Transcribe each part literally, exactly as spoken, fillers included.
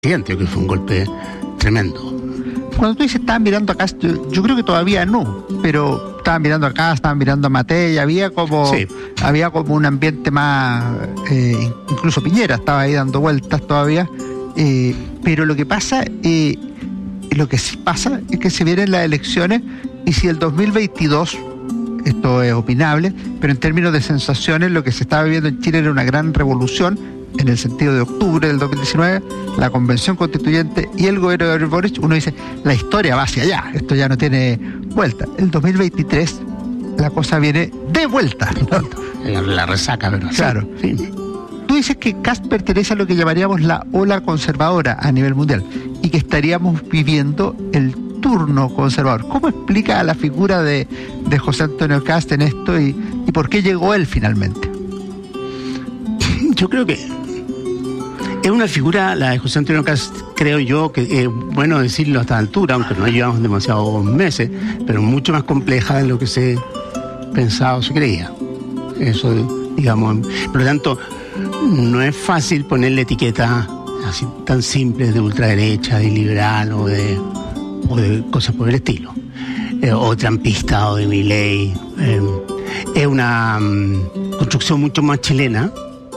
presidente, que fue un golpe tremendo. Cuando tú dices estaban mirando acá, yo, yo creo que todavía no, pero estaban mirando acá, estaban mirando a Matei, había como sí. había como un ambiente más, eh, incluso Piñera estaba ahí dando vueltas todavía, eh, pero lo que pasa, eh, lo que sí pasa es que se vienen las elecciones y si el dos mil veintidós, esto es opinable, pero en términos de sensaciones lo que se estaba viviendo en Chile era una gran revolución, en el sentido de octubre del dos mil diecinueve, la convención constituyente y el gobierno de Boric, uno dice, la historia va hacia allá, esto ya no tiene vuelta. El dos mil veintitrés la cosa viene de vuelta, ¿no? La resaca, ¿verdad? Claro. Sí. Tú dices que Kast pertenece a lo que llamaríamos la ola conservadora a nivel mundial y que estaríamos viviendo el turno conservador. ¿Cómo explica la figura de, de José Antonio Kast en esto y, y por qué llegó él finalmente? Yo creo que es una figura, la de José Antonio Kast, creo yo, que es bueno decirlo a esta altura, aunque no llevamos demasiados meses, pero mucho más compleja de lo que se pensaba o se creía. Eso, digamos, por lo tanto, no es fácil ponerle etiqueta así tan simples de ultraderecha, de liberal o de, o de cosas por el estilo, eh, o trampista o de Milei. Eh, es una um, construcción mucho más chilena,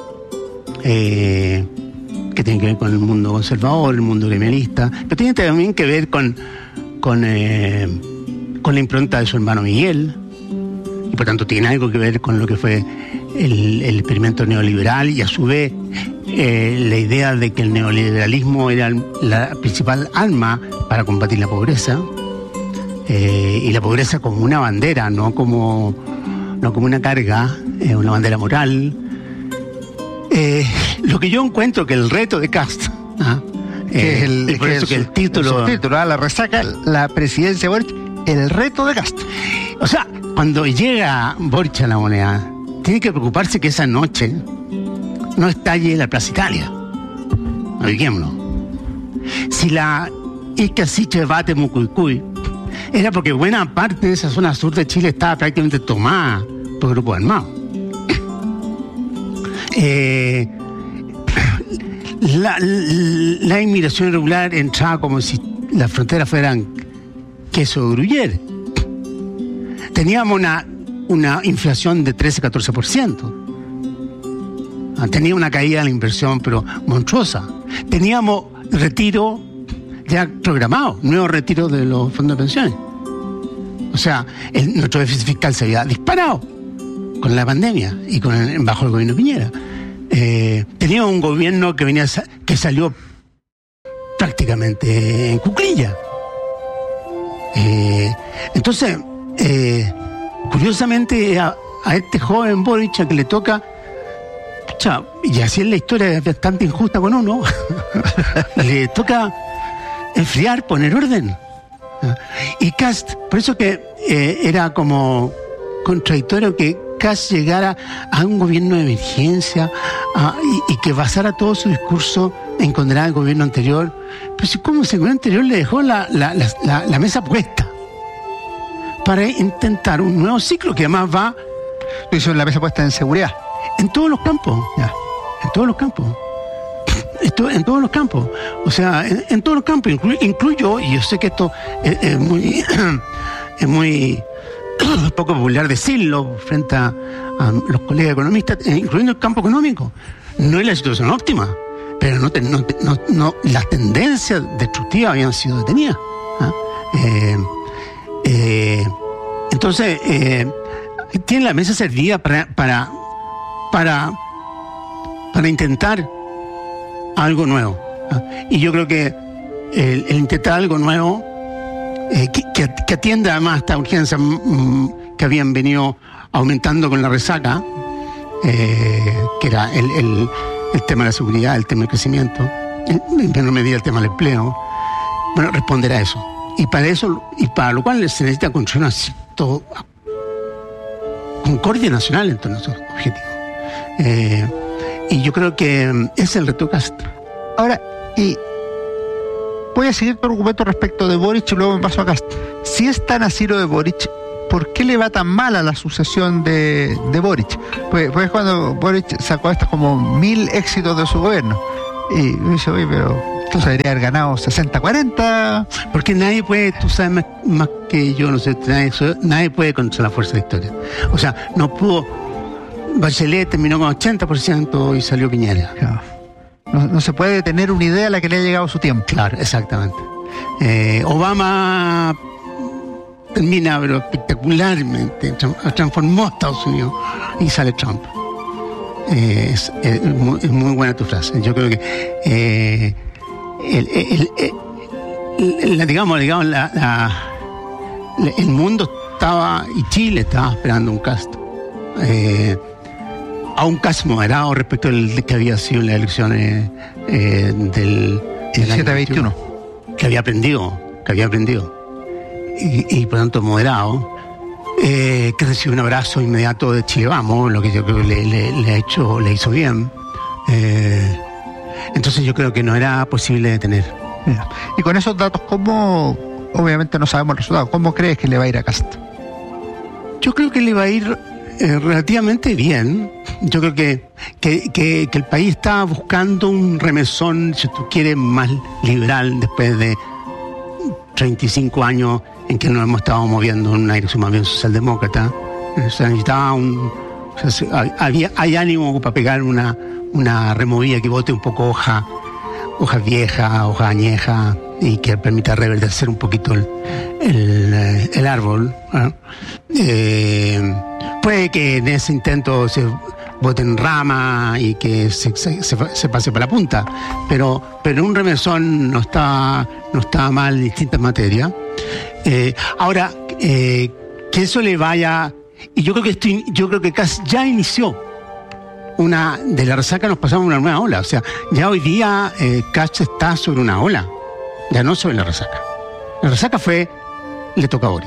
eh, que tiene que ver con el mundo conservador, el mundo gremialista, pero tiene también que ver con, con, eh, con la impronta de su hermano Miguel, y por tanto tiene algo que ver con lo que fue el, el experimento neoliberal y a su vez eh, la idea de que el neoliberalismo era la principal arma para combatir la pobreza, eh, y la pobreza como una bandera, no como, no como una carga, eh, una bandera moral. Eh, lo que yo encuentro que el reto de Kast, ¿ah? que es el, eh, por que eso es que el título, el título ¿ah? La resaca, la presidencia de Boric, el reto de Kast. O sea, cuando llega Boric a la Moneda, tiene que preocuparse que esa noche no estalle la Plaza Italia. Ubiquémonos. Si la Icasiche bate Mucuicuy, era porque buena parte de esa zona sur de Chile estaba prácticamente tomada por grupos armados. Eh, la, la, la inmigración irregular entraba como si las fronteras fueran queso gruyere. Teníamos una, una inflación de trece a catorce por ciento. Tenía una caída de la inversión, pero monstruosa. Teníamos retiro ya programado, nuevo retiro de los fondos de pensiones. O sea, el, nuestro déficit fiscal se había disparado con la pandemia y con el, bajo el gobierno de Piñera. Eh, teníamos un gobierno que venía que salió prácticamente en cuclilla. Eh, entonces, eh, curiosamente, a, a este joven Boric a que le toca, pucha, y así es la historia, es bastante injusta con uno, le toca enfriar, poner orden. Y Kast, por eso que eh, era como contradictorio que Kast llegara a un gobierno de emergencia a, y, y que basara todo su discurso en condenar al gobierno anterior. Pero si como si el gobierno anterior le dejó la, la, la, la, la mesa puesta para intentar un nuevo ciclo que además va... Lo hizo en la mesa puesta en seguridad. En todos los campos, ya, en todos los campos. Esto, en todos los campos, o sea, en, en todos los campos, inclu, incluyo, y yo sé que esto es, es muy es muy poco popular decirlo frente a, a los colegas economistas, incluyendo el campo económico. No es la situación óptima, pero no, te, no, no, no las tendencias destructivas habían sido detenidas. ¿Ah? Eh, eh, entonces, eh, tiene la mesa servida para, para, para, para intentar algo nuevo. Y yo creo que el, el intentar algo nuevo eh, que, que, que atienda además a esta urgencia mm, que habían venido aumentando con la resaca, eh, que era el, el, el tema de la seguridad, el tema del crecimiento, en menor medida el tema del empleo. Bueno, responder a eso. Y para eso, y para lo cual se necesita construir una todo, concordia nacional en torno a esos objetivos. Eh, Y yo creo que es el reto Kast. Ahora, y voy a seguir tu argumento respecto de Boric y luego me paso a Kast. Si es tan así lo de Boric, ¿por qué le va tan mal a la sucesión de, de Boric? Pues, pues cuando Boric sacó estos como mil éxitos de su gobierno. Y me dice, oye, pero Entonces debería haber ganado sesenta cuarenta. Porque nadie puede, tú sabes más, más que yo, no sé, nadie, nadie puede contra la fuerza de la historia. O sea, no pudo. Bachelet terminó con ochenta por ciento y salió Piñera. Claro. No, no se puede tener una idea a la que le ha llegado su tiempo. Claro, exactamente. Eh, Obama termina, pero espectacularmente, transformó a Estados Unidos y sale Trump. Eh, es, es, muy, es muy buena tu frase. Yo creo que eh, el, el, el, el, la, digamos, digamos la, la, el mundo estaba, y Chile estaba esperando un cast. Eh, a un cast moderado respecto al que había sido en las elecciones eh, del diecisiete a veintiuno, que había aprendido, que había aprendido y, y por tanto moderado, eh, que recibió un abrazo inmediato de Chile Vamos, lo que yo creo que le, le, le ha hecho, le hizo bien. Eh, entonces yo creo que no era posible detener. Mira, y con esos datos, ¿cómo? Obviamente no sabemos el resultado. ¿Cómo crees que le va a ir a Kast? Yo creo que le va a ir eh, relativamente bien. Yo creo que, que, que, que el país está buscando un remesón, si tú quieres, más liberal después de treinta y cinco años en que nos hemos estado moviendo en una dirección más bien socialdemócrata. O sea, necesitaba un... O sea, había, hay ánimo para pegar una, una removida que bote un poco hoja, hojas viejas, hojas añejas, y que permita reverdecer un poquito el, el, el árbol. ¿eh? Eh, puede que en ese intento se boten rama y que se, se, se, se pase para la punta, pero, pero un remesón no está, no está mal en distintas materias. Eh, ahora, eh, que eso le vaya... Y yo creo que esto, yo creo que casi ya inició una... De la resaca nos pasamos a una nueva ola. O sea, ya hoy día eh, Kast está sobre una ola, ya no sobre la resaca. La resaca fue... Le toca a Boric.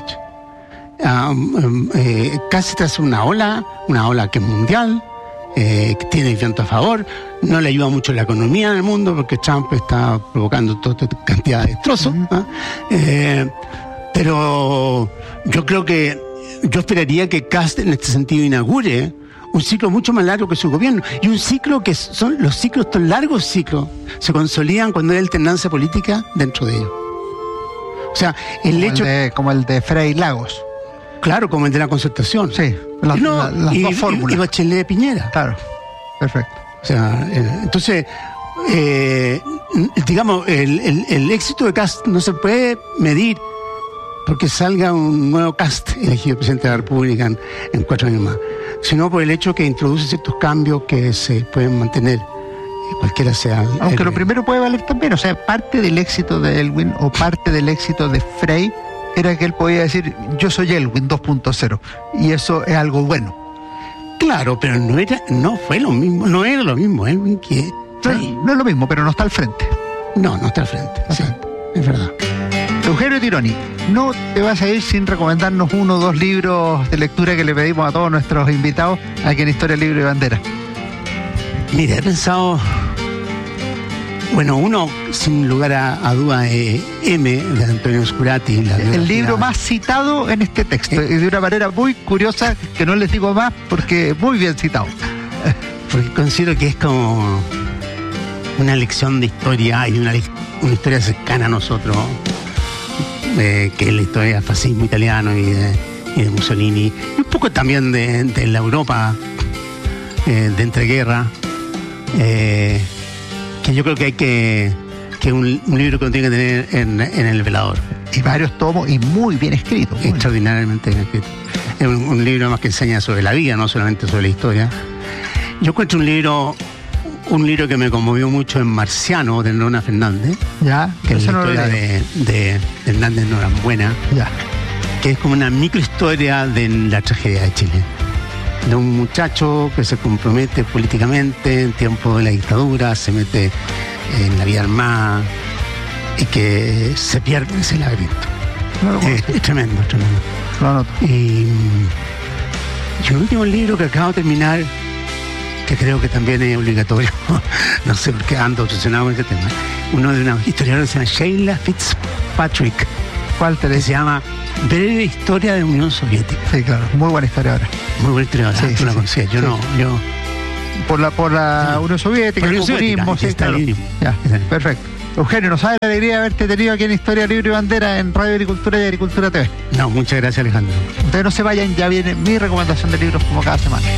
Um, eh, Kast está sobre una ola, una ola que es mundial, eh, que tiene el viento a favor, no le ayuda mucho la economía en el mundo porque Trump está provocando toda esta cantidad de destrozos. ¿eh? Eh, pero yo creo que yo esperaría que Kast en este sentido inaugure un ciclo mucho más largo que su gobierno, y un ciclo que son los ciclos, estos largos ciclos se consolidan cuando hay alternancia política dentro de ellos. O sea, el como hecho... El de, como el de Frei Lagos. Claro, como el de la concertación. Sí, la, no, la, las y, dos fórmulas. Y Bachelet Piñera. Claro, perfecto. O sea, eh, entonces, eh, digamos, el, el, el éxito de Kast no se puede medir porque salga un nuevo Kast elegido presidente de la República en, en cuatro años más, sino por el hecho que introduce ciertos cambios que se pueden mantener, eh, cualquiera sea. El, Aunque el, lo primero puede valer también, o sea, parte del éxito de Elwin o parte del éxito de Frei era que él podía decir, yo soy Elwin dos punto cero, y eso es algo bueno. Claro, pero no era, no fue lo mismo, no era lo mismo Elwin que Frei. No, no es lo mismo, pero no está al frente. No, no está al frente, Okay. sí, es verdad. Eugenio Tironi, no te vas a ir sin recomendarnos uno o dos libros de lectura que le pedimos a todos nuestros invitados aquí en Historia Libre y Bandera. Mira, he pensado... Bueno, uno, sin lugar a, a duda, es M, de Antonio Scurati. La el libro más citado en este texto, ¿Eh? y de una manera muy curiosa, que no les digo más, porque muy bien citado. Porque considero que es como una lección de historia, y una, una historia cercana a nosotros, eh, que es la historia del fascismo italiano y de, y de Mussolini, y un poco también de, de la Europa eh, de entreguerra. Eh, que yo creo que hay que que un, un libro que uno tiene que tener en, en el velador. Y varios tomos y muy bien escrito. Muy Extraordinariamente bien escrito. Es un, un libro más que enseña sobre la vida, no solamente sobre la historia. Yo encuentro un libro un libro que me conmovió mucho en Marciano, de Nona Fernández. Ya. Que es la no historia de, de Hernández Norambuena. Ya. Que es como una microhistoria de la tragedia de Chile. De un muchacho que se compromete políticamente en tiempo de la dictadura, se mete en la vida armada y que se pierde en ese laberinto. No es, es tremendo, es tremendo. Lo anoto. Y, y un último libro que acabo de terminar, que creo que también es obligatorio, no sé por qué ando obsesionado con este tema, uno de una historiadora que se llama Sheila Fitzpatrick. ¿Cuál te que se llama Breve Historia de la Unión Soviética? Sí, claro, muy buena historia ahora. Muy buena historia ahora, sí, tú sí, la conocías, yo sí. no, yo... Por la, por la sí. Unión Soviética, por el comunismo, sí, claro. Ya, perfecto. Eugenio, no sabes la alegría de haberte tenido aquí en Historia Libre y Bandera en Radio Agricultura y Agricultura T V. No, muchas gracias, Alejandro. Ustedes no se vayan, ya viene mi recomendación de libros como cada semana.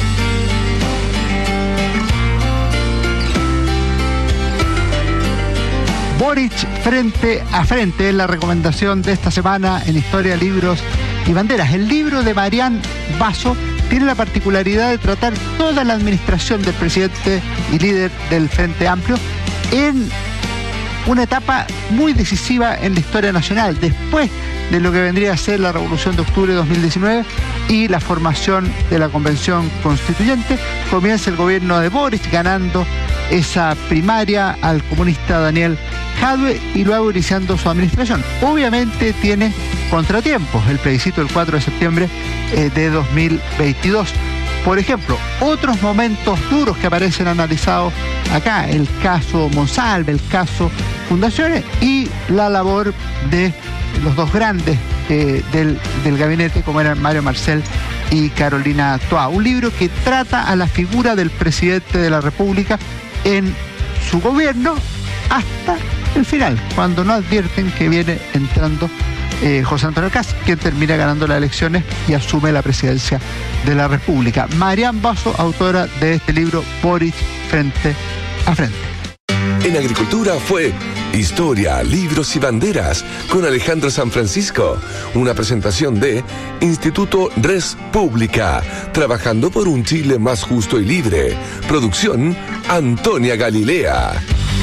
Boric frente a frente es la recomendación de esta semana en Historia, Libros y Banderas. El libro de Marián Basso tiene la particularidad de tratar toda la administración del presidente y líder del Frente Amplio en una etapa muy decisiva en la historia nacional, después de lo que vendría a ser la Revolución de Octubre de dos mil diecinueve y la formación de la Convención Constituyente. Comienza el gobierno de Boric ganando esa primaria al comunista Daniel Jadwe y luego iniciando su administración. Obviamente tiene contratiempos, el plebiscito del cuatro de septiembre eh, de dos mil veintidós. Por ejemplo, otros momentos duros que aparecen analizados acá, el caso Monsalve, el caso Fundaciones y la labor de los dos grandes eh, del, del gabinete, como eran Mario Marcel y Carolina Toá. Un libro que trata a la figura del presidente de la República en su gobierno hasta el final, cuando no advierten que viene entrando eh, José Antonio Kast, quien termina ganando las elecciones y asume la presidencia de la República. Marián Basso, autora de este libro, Boric frente a frente. En Agricultura fue Historia, Libros y Banderas con Alejandro San Francisco. Una presentación de Instituto Res Pública, trabajando por un Chile más justo y libre. Producción Antonia Galilea.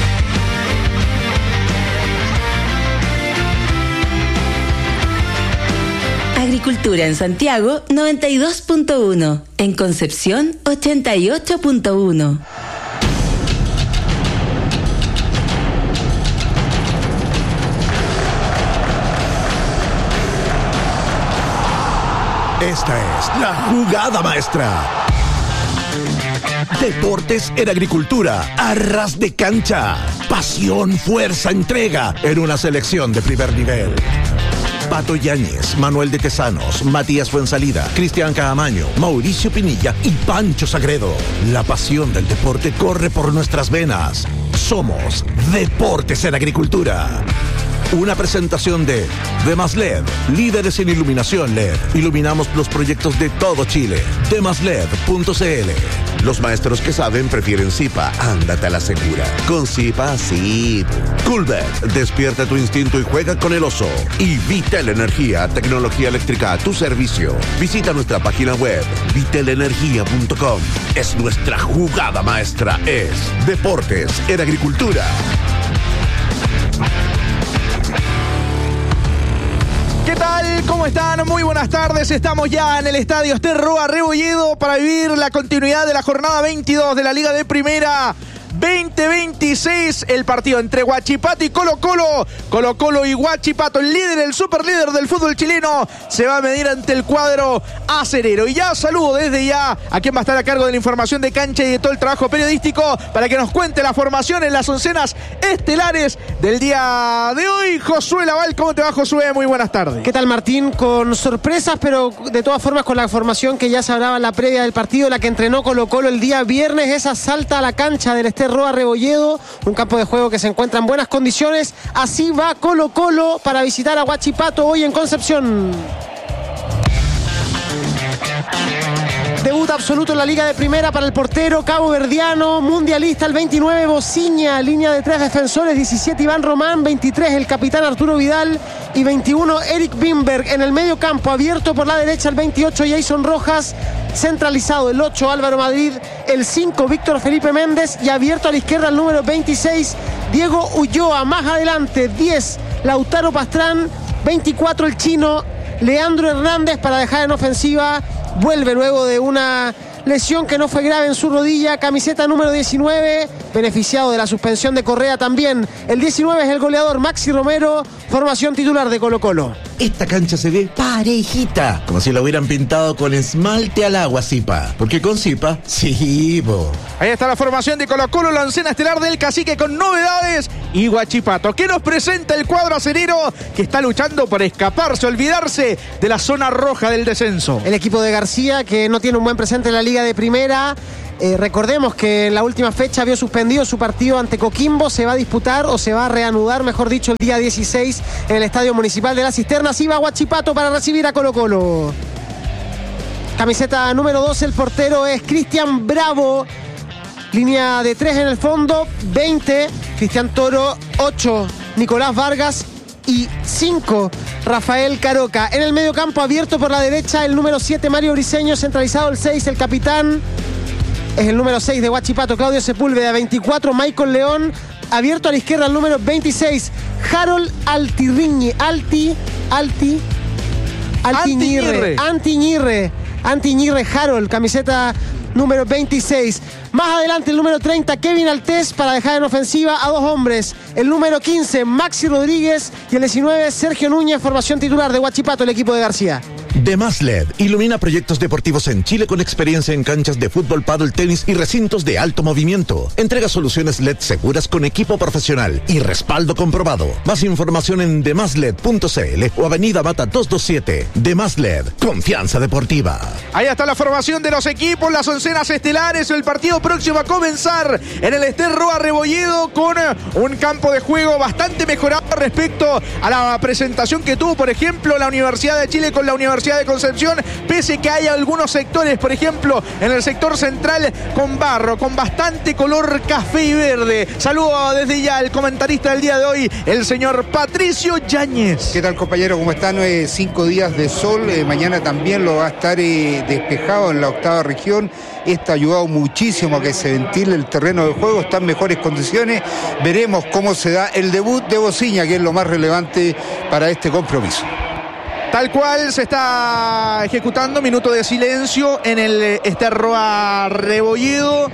Agricultura en Santiago noventa y dos punto uno, en Concepción ochenta y ocho punto uno. Esta es la jugada maestra. Deportes en agricultura, a ras de cancha. Pasión, fuerza, entrega en una selección de primer nivel. Pato Yáñez, Manuel de Tesanos, Matías Fuensalida, Cristian Caamaño, Mauricio Pinilla y Pancho Sagredo. La pasión del deporte corre por nuestras venas. Somos Deportes en Agricultura. Una presentación de Demas L E D, líderes en iluminación L E D. Iluminamos los proyectos de todo Chile. demas led punto c l. Los maestros que saben prefieren Zipa. Ándate a la segura. Con Zipa, sí. Coolbet, despierta tu instinto y juega con el oso. Y Vitel Energía, tecnología eléctrica a tu servicio. Visita nuestra página web, vitel energía punto com. Es nuestra jugada maestra, es Deportes en Agricultura. ¿Qué tal? ¿Cómo están? Muy buenas tardes. Estamos ya en el Estadio Ester Roa Rebolledo para vivir la continuidad de la jornada veintidós de la Liga de Primera veinte veintiséis. El partido entre Huachipato y Colo Colo. Colo Colo y Huachipato, el líder, el super líder del fútbol chileno, se va a medir ante el cuadro acerero. Y ya saludo desde ya a quien va a estar a cargo de la información de cancha y de todo el trabajo periodístico para que nos cuente la formación en las oncenas estelares del día de hoy. Josué Laval, ¿cómo te va, Josué? Muy buenas tardes. ¿Qué tal, Martín? Con sorpresas, pero de todas formas con la formación que ya se hablaba en la previa del partido, la que entrenó Colo Colo el día viernes. Esa salta a la cancha del Ester Roa Rebolledo, un campo de juego que se encuentra en buenas condiciones. Así va Colo Colo para visitar a Huachipato hoy en Concepción. Debut absoluto en la Liga de Primera para el portero caboverdiano, mundialista el veintinueve, Bociña, línea de tres defensores, diecisiete Iván Román, veintitrés el capitán Arturo Vidal y veintiuno Eric Bimberg. En el medio campo, abierto por la derecha el veintiocho Jason Rojas, centralizado el ocho Álvaro Madrid, el cinco Víctor Felipe Méndez y abierto a la izquierda el número veintiséis Diego Ulloa. Más adelante diez Lautaro Pastrán, veinticuatro el chino Leandro Hernández para dejar en ofensiva. Vuelve luego de una lesión que no fue grave en su rodilla, camiseta número diecinueve, beneficiado de la suspensión de Correa también. El diecinueve es el goleador Maxi Romero, formación titular de Colo Colo. Esta cancha se ve parejita, como si la hubieran pintado con esmalte al agua, Zipa. Porque con Zipa, sí, po. Ahí está la formación de Colo-Colo, la oncena estelar del Cacique con novedades y Huachipato. ¿Qué nos presenta el cuadro acerero que está luchando por escaparse, olvidarse de la zona roja del descenso? El equipo de García, que no tiene un buen presente en la Liga de Primera. Eh, recordemos que en la última fecha había suspendido su partido ante Coquimbo. Se va a disputar o se va a reanudar, mejor dicho, el día dieciséis en el Estadio Municipal de las Cisternas. Iba Huachipato para recibir a Colo-Colo. Camiseta número dos, el portero es Cristian Bravo. Línea de tres en el fondo, veinte, Cristian Toro, ocho, Nicolás Vargas y cinco, Rafael Caroca. En el medio campo, abierto por la derecha, el número siete, Mario Briceño, centralizado el seis, el capitán es el número seis de Huachipato, Claudio Sepúlveda, veinticuatro, Michael León, abierto a la izquierda el número veintiséis, Harold Altirriñi, Alti, Alti, Altiñirre, Antiñirre, Antiñirre, Harold, camiseta número veintiséis. Más adelante el número treinta, Kevin Altés, para dejar en ofensiva a dos hombres. El número quince, Maxi Rodríguez, y el diecinueve, Sergio Núñez, formación titular de Huachipato, el equipo de García. Demás L E D ilumina proyectos deportivos en Chile con experiencia en canchas de fútbol, pádel, tenis y recintos de alto movimiento. Entrega soluciones L E D seguras con equipo profesional y respaldo comprobado. Más información en demasled punto cl o Avenida Mata doscientos veintisiete. Demás L E D, confianza deportiva. Ahí está la formación de los equipos, las oncenas estelares. El partido próximo a comenzar en el Ester Roa Rebolledo con un campo de juego bastante mejorado respecto a la presentación que tuvo, por ejemplo, la Universidad de Chile con la Universidad de Concepción, pese que hay algunos sectores, por ejemplo, en el sector central con barro, con bastante color café y verde. Saludo desde ya al comentarista del día de hoy, el señor Patricio Yáñez. ¿Qué tal, compañero? ¿Cómo están? Eh, cinco días de sol, eh, mañana también lo va a estar eh, despejado en la octava región. Esto ha ayudado muchísimo a que se ventile el terreno de juego, está en mejores condiciones. Veremos cómo se da el debut de Bociña, que es lo más relevante para este compromiso. Tal cual se está ejecutando minuto de silencio en el Ester Roa Rebolledo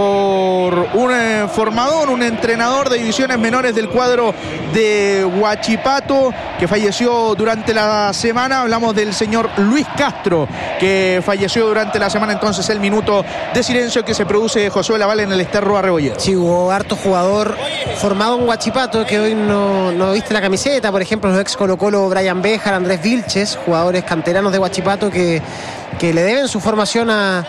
por un eh, formador, un entrenador de divisiones menores del cuadro de Huachipato que falleció durante la semana. Hablamos del señor Luis Castro, que falleció durante la semana. Entonces el minuto de silencio que se produce Josué Laval en el Ester Roa Rebolledo. Sí, hubo harto jugador formado en Huachipato que hoy no, no viste la camiseta. Por ejemplo, los ex Colo-Colo Brian Béjar, Andrés Vilches, jugadores canteranos de Huachipato que, que le deben su formación a,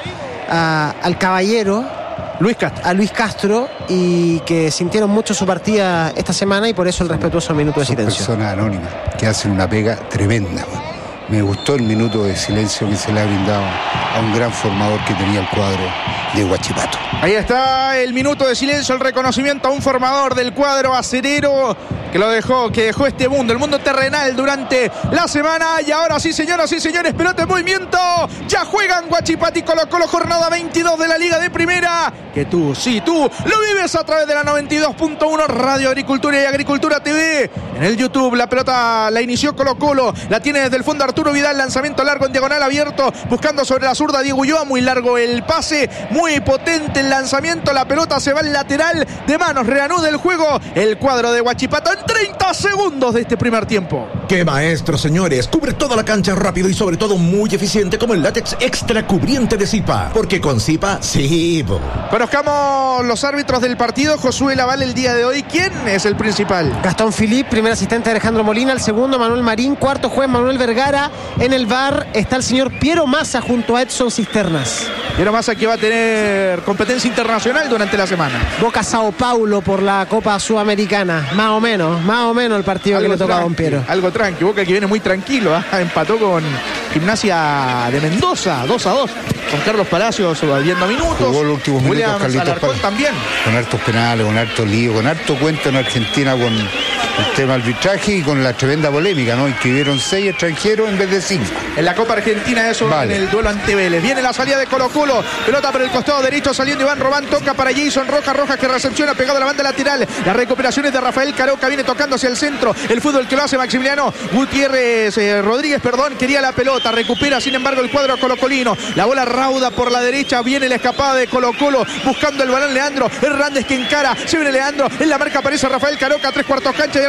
a, al caballero Luis Castro. a Luis Castro, y que sintieron mucho su partida esta semana, y por eso el respetuoso minuto de Son silencio. Personas anónimas que hacen una pega tremenda. Me gustó el minuto de silencio que se le ha brindado a un gran formador que tenía el cuadro de Huachipato. Ahí está el minuto de silencio, el reconocimiento a un formador del cuadro acerero que lo dejó, que dejó este mundo, el mundo terrenal durante la semana. Y ahora sí, señoras y señores, pelota en movimiento. Ya juegan Huachipato y Colo-Colo, jornada veintidós de la Liga de Primera. Que tú, sí, tú, lo vives a través de la noventa y dos punto uno Radio Agricultura y Agricultura T V. En el YouTube, la pelota la inició Colo-Colo, la tiene desde el fondo Arturo Vidal, lanzamiento largo en diagonal abierto, buscando sobre la zurda Diego Ulloa, muy largo el pase, muy potente el lanzamiento, la pelota se va al lateral de manos, reanuda el juego el cuadro de Huachipato en treinta segundos de este primer tiempo. ¡Qué maestro, señores! Cubre toda la cancha rápido y sobre todo muy eficiente como el látex extra cubriente de Zipa, porque con Zipa, sí. Bo. Conozcamos los árbitros del partido. Josué Laval el día de hoy, ¿quién es el principal? Gastón Filip, primer asistente Alejandro Molina, el segundo Manuel Marín, cuarto juez Manuel Vergara. En el V A R está el señor Piero Massa junto a Edson Cisternas. Piero Massa, que va a tener competencia internacional durante la semana. Boca Sao Paulo por la Copa Sudamericana, más o menos, más o menos el partido algo que le toca a don Piero. Algo tranqui, Boca que viene muy tranquilo, ¿eh? Empató con Gimnasia de Mendoza, dos a dos, con Carlos Palacios viendo minutos. Jugó los últimos minutos William Carlitos Alarcón Pal- también. Con hartos penales, con harto lío, con harto cuento en Argentina con el tema arbitraje y con la tremenda polémica, ¿no? Inscribieron seis extranjeros en vez de cinco. En la Copa Argentina, eso vale. En el duelo ante Vélez. Viene la salida de Colo-Colo, pelota por el costado derecho, saliendo Iván Robán, toca para Jason Rojas, Rojas que recepciona pegado a la banda lateral. Las recuperaciones de Rafael Caroca, viene tocando hacia el centro. El fútbol que lo hace Maximiliano Gutiérrez eh, Rodríguez, perdón, quería la pelota, recupera sin embargo el cuadro colocolino. La bola rauda por la derecha, viene la escapada de Colo-Colo, buscando el balón Leandro Hernández que encara, se viene Leandro, en la marca aparece Rafael Caroca, tres cuartos cancha de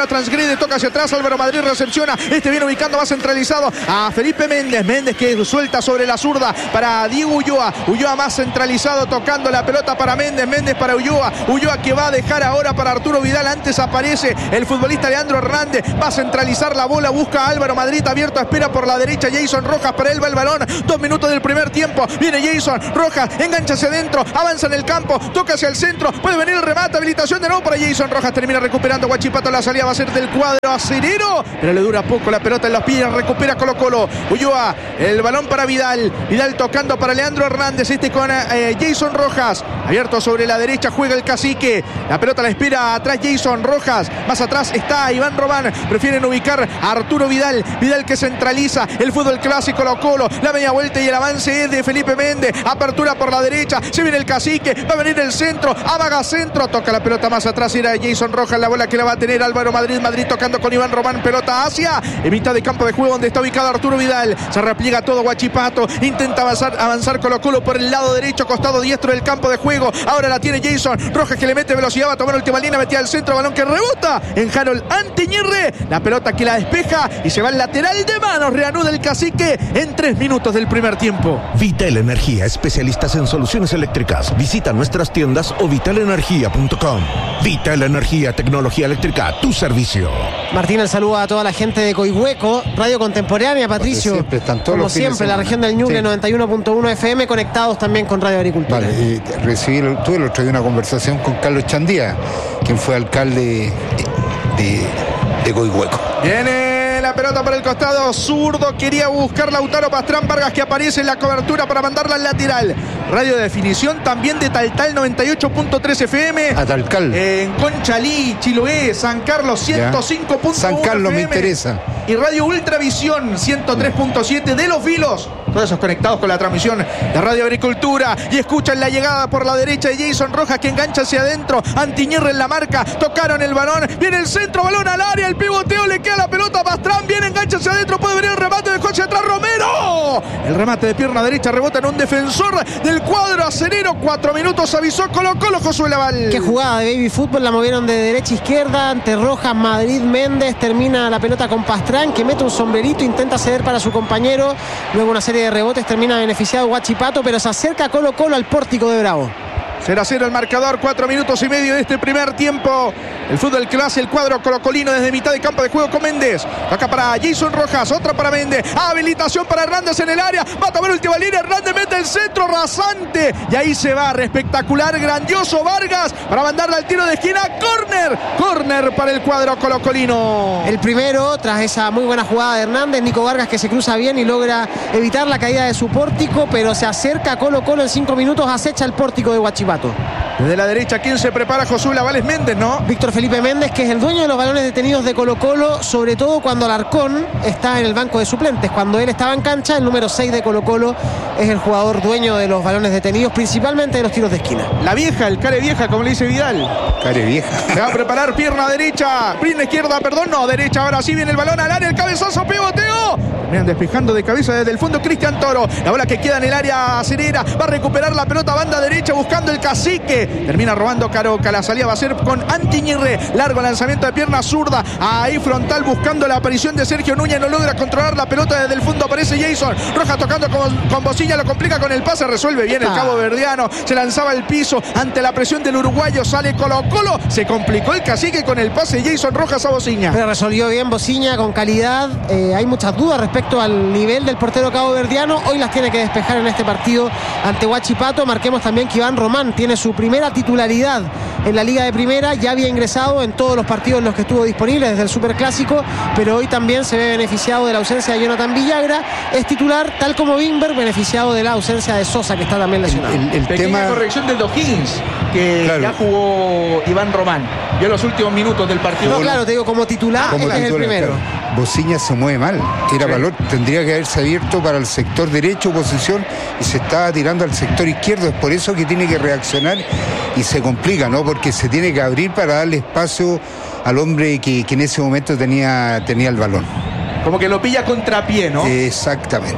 Vidal transgrede, toca hacia atrás, Álvaro Madrid recepciona, este viene ubicando más centralizado a Felipe Méndez, Méndez que suelta sobre la zurda para Diego Ulloa, Ulloa más centralizado tocando la pelota para Méndez, Méndez para Ulloa, Ulloa que va a dejar ahora para Arturo Vidal, antes aparece el futbolista Leandro Hernández, va a centralizar la bola, busca a Álvaro Madrid abierto, espera por la derecha Jason Rojas, para él va el balón, dos minutos del primer tiempo, viene Jason Rojas, engancha hacia adentro, avanza en el campo, toca hacia el centro, puede venir el remate, habilitación de nuevo para Jason Rojas, termina recuperando Huachipato, la salida va a ser del cuadro acerero, pero le dura poco la pelota en los pies, recupera Colo Colo, Ulloa, el balón para Vidal, Vidal tocando para Leandro Hernández, este con eh, Jason Rojas, abierto sobre la derecha, juega el cacique, la pelota la espera atrás Jason Rojas, más atrás está Iván Román, prefieren ubicar a Arturo Vidal, Vidal que centraliza el fútbol clásico Colo Colo, la media vuelta y el avance es de Felipe Méndez, apertura por la derecha, se viene el cacique, va a venir el centro, amaga centro, toca la pelota más atrás, era Jason Rojas, la bola que la va a tener Álvaro Madrid, Madrid tocando con Iván Román, pelota hacia en mitad de campo de juego donde está ubicado Arturo Vidal, se repliega todo Huachipato, intenta avanzar, avanzar Colo Colo por el lado derecho, costado diestro del campo de juego, ahora la tiene Jason Rojas que le mete velocidad, va a tomar última línea, metía al centro, balón que rebota en Harold Antiñirre, la pelota que la despeja y se va al lateral de manos, reanuda el cacique en tres minutos del primer tiempo. Vital Energía, especialistas en soluciones eléctricas. Visita nuestras tiendas o vital energía punto com. Vital Energía, tecnología eléctrica a tu servicio. Martín, el saludo a toda la gente de Coihueco, Radio Contemporánea, Patricio. Siempre están todos como los fines siempre, de la región del Ñuble, sí. noventa y uno punto uno F M, conectados también con Radio Agricultura. Vale, eh, recibí, tuve el otro día una conversación con Carlos Chandía, quien fue alcalde de, de, de Coihueco. Viene la pelota para el costado zurdo, quería buscar Lautaro Pastrán Vargas que aparece en la cobertura para mandarla al lateral. Radio de definición también de Taltal noventa y ocho punto tres F M. A Talcal. Eh, en Conchalí, Chiloé, San Carlos ciento cinco punto uno San Carlos F M, me interesa. Y Radio Ultravisión ciento tres punto siete de Los Vilos. Todos esos conectados con la transmisión de Radio Agricultura. Y escuchan la llegada por la derecha de Jason Rojas que engancha hacia adentro. Antiñirre en la marca. Tocaron el balón. Viene el centro, balón al área. El pivoteo, le queda la pelota a Pastrán. Viene, engancha hacia adentro. Puede venir el remate de coche atrás. Romero. El remate de pierna derecha rebota en un defensor del cuadro acerero. Cuatro minutos avisó Colo Colo, Josué Laval. Qué jugada de baby fútbol. La movieron de derecha a izquierda. Ante Rojas, Madrid, Méndez. Termina la pelota con Pastrán, que mete un sombrerito. Intenta ceder para su compañero. Luego una serie de rebotes, termina beneficiado Huachipato, pero se acerca Colo Colo al pórtico de Bravo. cero a cero el marcador, cuatro minutos y medio de este primer tiempo. El fútbol que lo hace el cuadro colocolino desde mitad de campo de juego con Méndez. Acá para Jason Rojas, otra para Méndez. Habilitación para Hernández en el área. Va a tomar última línea. Hernández mete el centro rasante. Y ahí se va. Espectacular, grandioso Vargas para mandarla al tiro de esquina. Córner. Córner para el cuadro colocolino. El primero, tras esa muy buena jugada de Hernández, Nico Vargas que se cruza bien y logra evitar la caída de su pórtico, pero se acerca a Colo Colo en cinco minutos, acecha el pórtico de Huachipato. Desde la derecha, ¿quién se prepara? Josué Lavales Méndez, ¿no? Víctor Felipe Méndez, que es el dueño de los balones detenidos de Colo Colo, sobre todo cuando Alarcón está en el banco de suplentes. Cuando él estaba en cancha, el número seis de Colo Colo es el jugador dueño de los balones detenidos, principalmente de los tiros de esquina. La vieja, el care vieja, como le dice Vidal. Care vieja. Se va a preparar, pierna derecha, pierna izquierda, perdón, no, derecha, ahora sí viene el balón al área, el cabezazo, pivoteo. Vean, despejando de cabeza desde el fondo Cristian Toro. La bola que queda en el área acerera, va a recuperar la pelota, banda derecha, buscando el cacique. Termina robando Caroca, la salida va a ser con Antiñirre. Largo lanzamiento de pierna zurda, ahí frontal buscando la aparición de Sergio Núñez, no logra controlar la pelota desde el fondo, aparece Jason Rojas tocando con, con Bocilla, lo complica con el pase, resuelve bien el cabo verdiano, se lanzaba al piso ante la presión del uruguayo, sale Colo Colo, se complicó el cacique con el pase Jason Rojas a Bocilla. Pero resolvió bien Bocilla con calidad. Eh, hay muchas dudas respecto al nivel del portero cabo verdiano, hoy las tiene que despejar en este partido ante Huachipato. Marquemos también que Iván Román tiene su primera titularidad en la Liga de Primera, ya había ingresado en todos los partidos en los que estuvo disponible desde el Superclásico, pero hoy también se ve beneficiado de la ausencia de Jonathan Villagra, es titular, tal como Wimber, beneficiado de la ausencia de Sosa, que está también lesionado. El, el, el Pequeña tema... corrección del O'Higgins, que claro. ya jugó Iván Román, vio los últimos minutos del partido. No, claro, te digo, como titular, como este titular, es el primero. Claro. Bocilla se mueve mal, tira sí. valor, tendría que haberse abierto para el sector derecho, posición, y se estaba tirando al sector izquierdo, es por eso que tiene que reaccionar y se complica, ¿no? Porque se tiene que abrir para darle espacio al hombre que, que en ese momento tenía, tenía el balón. Como que lo pilla contrapié, ¿no? Exactamente.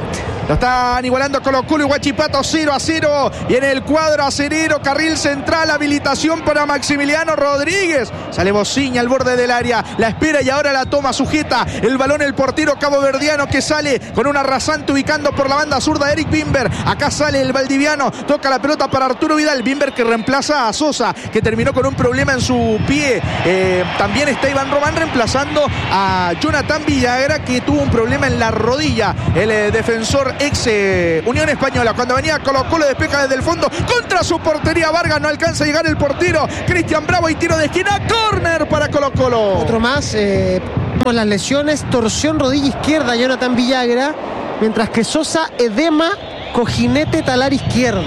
Lo están igualando Colo-Colo y Huachipato cero a cero. Y en el cuadro acerero, carril central, habilitación para Maximiliano Rodríguez. Sale Bociña al borde del área. La espera y ahora la toma, sujeta el balón el portero caboverdiano que sale con una rasante ubicando por la banda zurda Eric Bimber. Acá sale el valdiviano, toca la pelota para Arturo Vidal. Bimber que reemplaza a Sosa, que terminó con un problema en su pie. Eh, también está Iván Román reemplazando a Jonathan Villagra, que tuvo un problema en la rodilla. El eh, defensor ex eh, Unión Española. Cuando venía Colo-Colo despeja desde el fondo contra su portería. Vargas, no alcanza a llegar el portero. Cristian Bravo y tiro de esquina. Córner para Colo-Colo. Otro más. Eh, las lesiones. Torsión rodilla izquierda Jonathan Villagra. Mientras que Sosa, edema, cojinete talar izquierdo.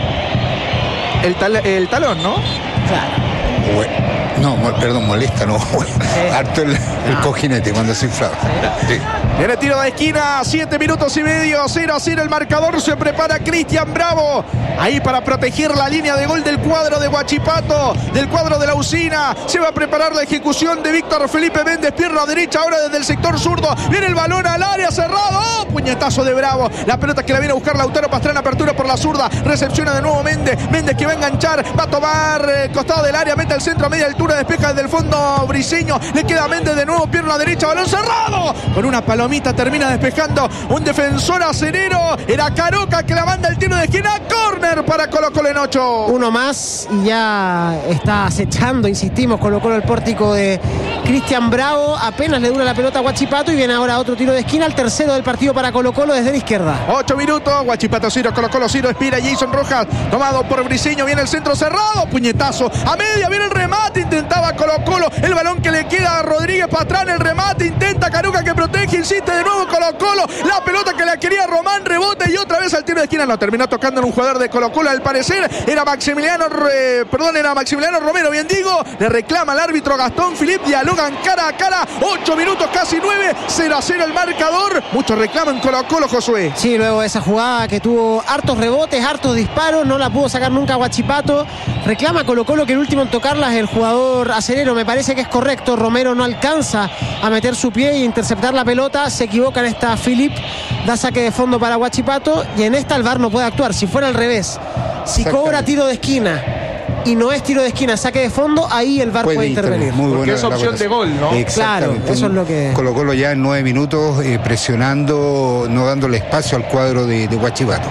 El, tal, el talón, ¿no? Claro. Bueno. No, perdón, molesta, no. Sí. Harto el, el no. cojinete cuando se inflaba. Sí. Viene tiro de esquina, siete minutos y medio, cero a cero el marcador. Se prepara Cristian Bravo ahí para proteger la línea de gol del cuadro de Huachipato, del cuadro de la Usina. Se va a preparar la ejecución de Víctor Felipe Méndez, pierna derecha ahora desde el sector zurdo. Viene el balón al área, cerrado. ¡Oh! Puñetazo de Bravo. La pelota que la viene a buscar Lautaro Pastrana, apertura por la zurda. Recepciona de nuevo Méndez. Méndez que va a enganchar, va a tomar el costado del área, mete al centro a media altura, despeja desde el fondo Briceño. Le queda Méndez de nuevo, pierna derecha, balón cerrado. Con una palomita termina despejando un defensor acerero. Era Caroca que la manda el tiro de esquina. Córner para Colo-Colo en ocho. Uno más y ya está acechando, insistimos, Colo-Colo el pórtico de Cristian Bravo. Apenas le dura la pelota a Huachipato y viene ahora otro tiro de esquina, el tercero del partido para Colo-Colo desde la izquierda. Ocho minutos, Huachipato cero, Colo-Colo cero, expira Jason Rojas, tomado por Briceño, viene el centro cerrado, puñetazo a media, viene el remate, intentaba Colo-Colo, el balón que le queda a Rodríguez Pastrana, el remate, intenta Caruca que protege, insiste de nuevo Colo-Colo, la pelota que la quería Román, rebote y otra vez al tiro de esquina, lo terminó tocando en un jugador de Colo-Colo, al parecer era Maximiliano, eh, perdón, era Maximiliano Romero, bien digo, le reclama al árbitro Gastón Philippe, dialogan cara a cara, ocho minutos, casi nueve, cero a cero el marcador, muchos reclaman Colo-Colo, Josué. Sí, luego de esa jugada que tuvo hartos rebotes, hartos disparos, no la pudo sacar nunca Huachipato, reclama Colo-Colo que el último en tocarla es el jugador acerero, me parece que es correcto, Romero no alcanza a meter su pie e interceptar la pelota, se equivoca en esta Philip, da saque de fondo para Huachipato y en esta el V A R no puede actuar, si fuera al revés, si cobra tiro de esquina y no es tiro de esquina, saque de fondo, ahí el V A R puede, puede intervenir. Muy porque es opción de gol, ¿no? Claro, eso es lo que... Colo-Colo ya en nueve minutos eh, presionando, no dándole espacio al cuadro de, de Huachipato.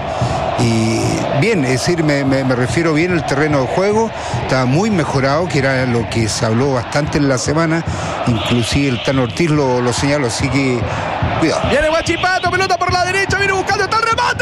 Y bien, es decir, me, me, me refiero bien al terreno de juego, está muy mejorado, que era lo que se habló bastante en la semana, inclusive el Tano Ortiz lo, lo señaló, así que cuidado. Viene Huachipato, pelota por la derecha, viene buscando, está el remate.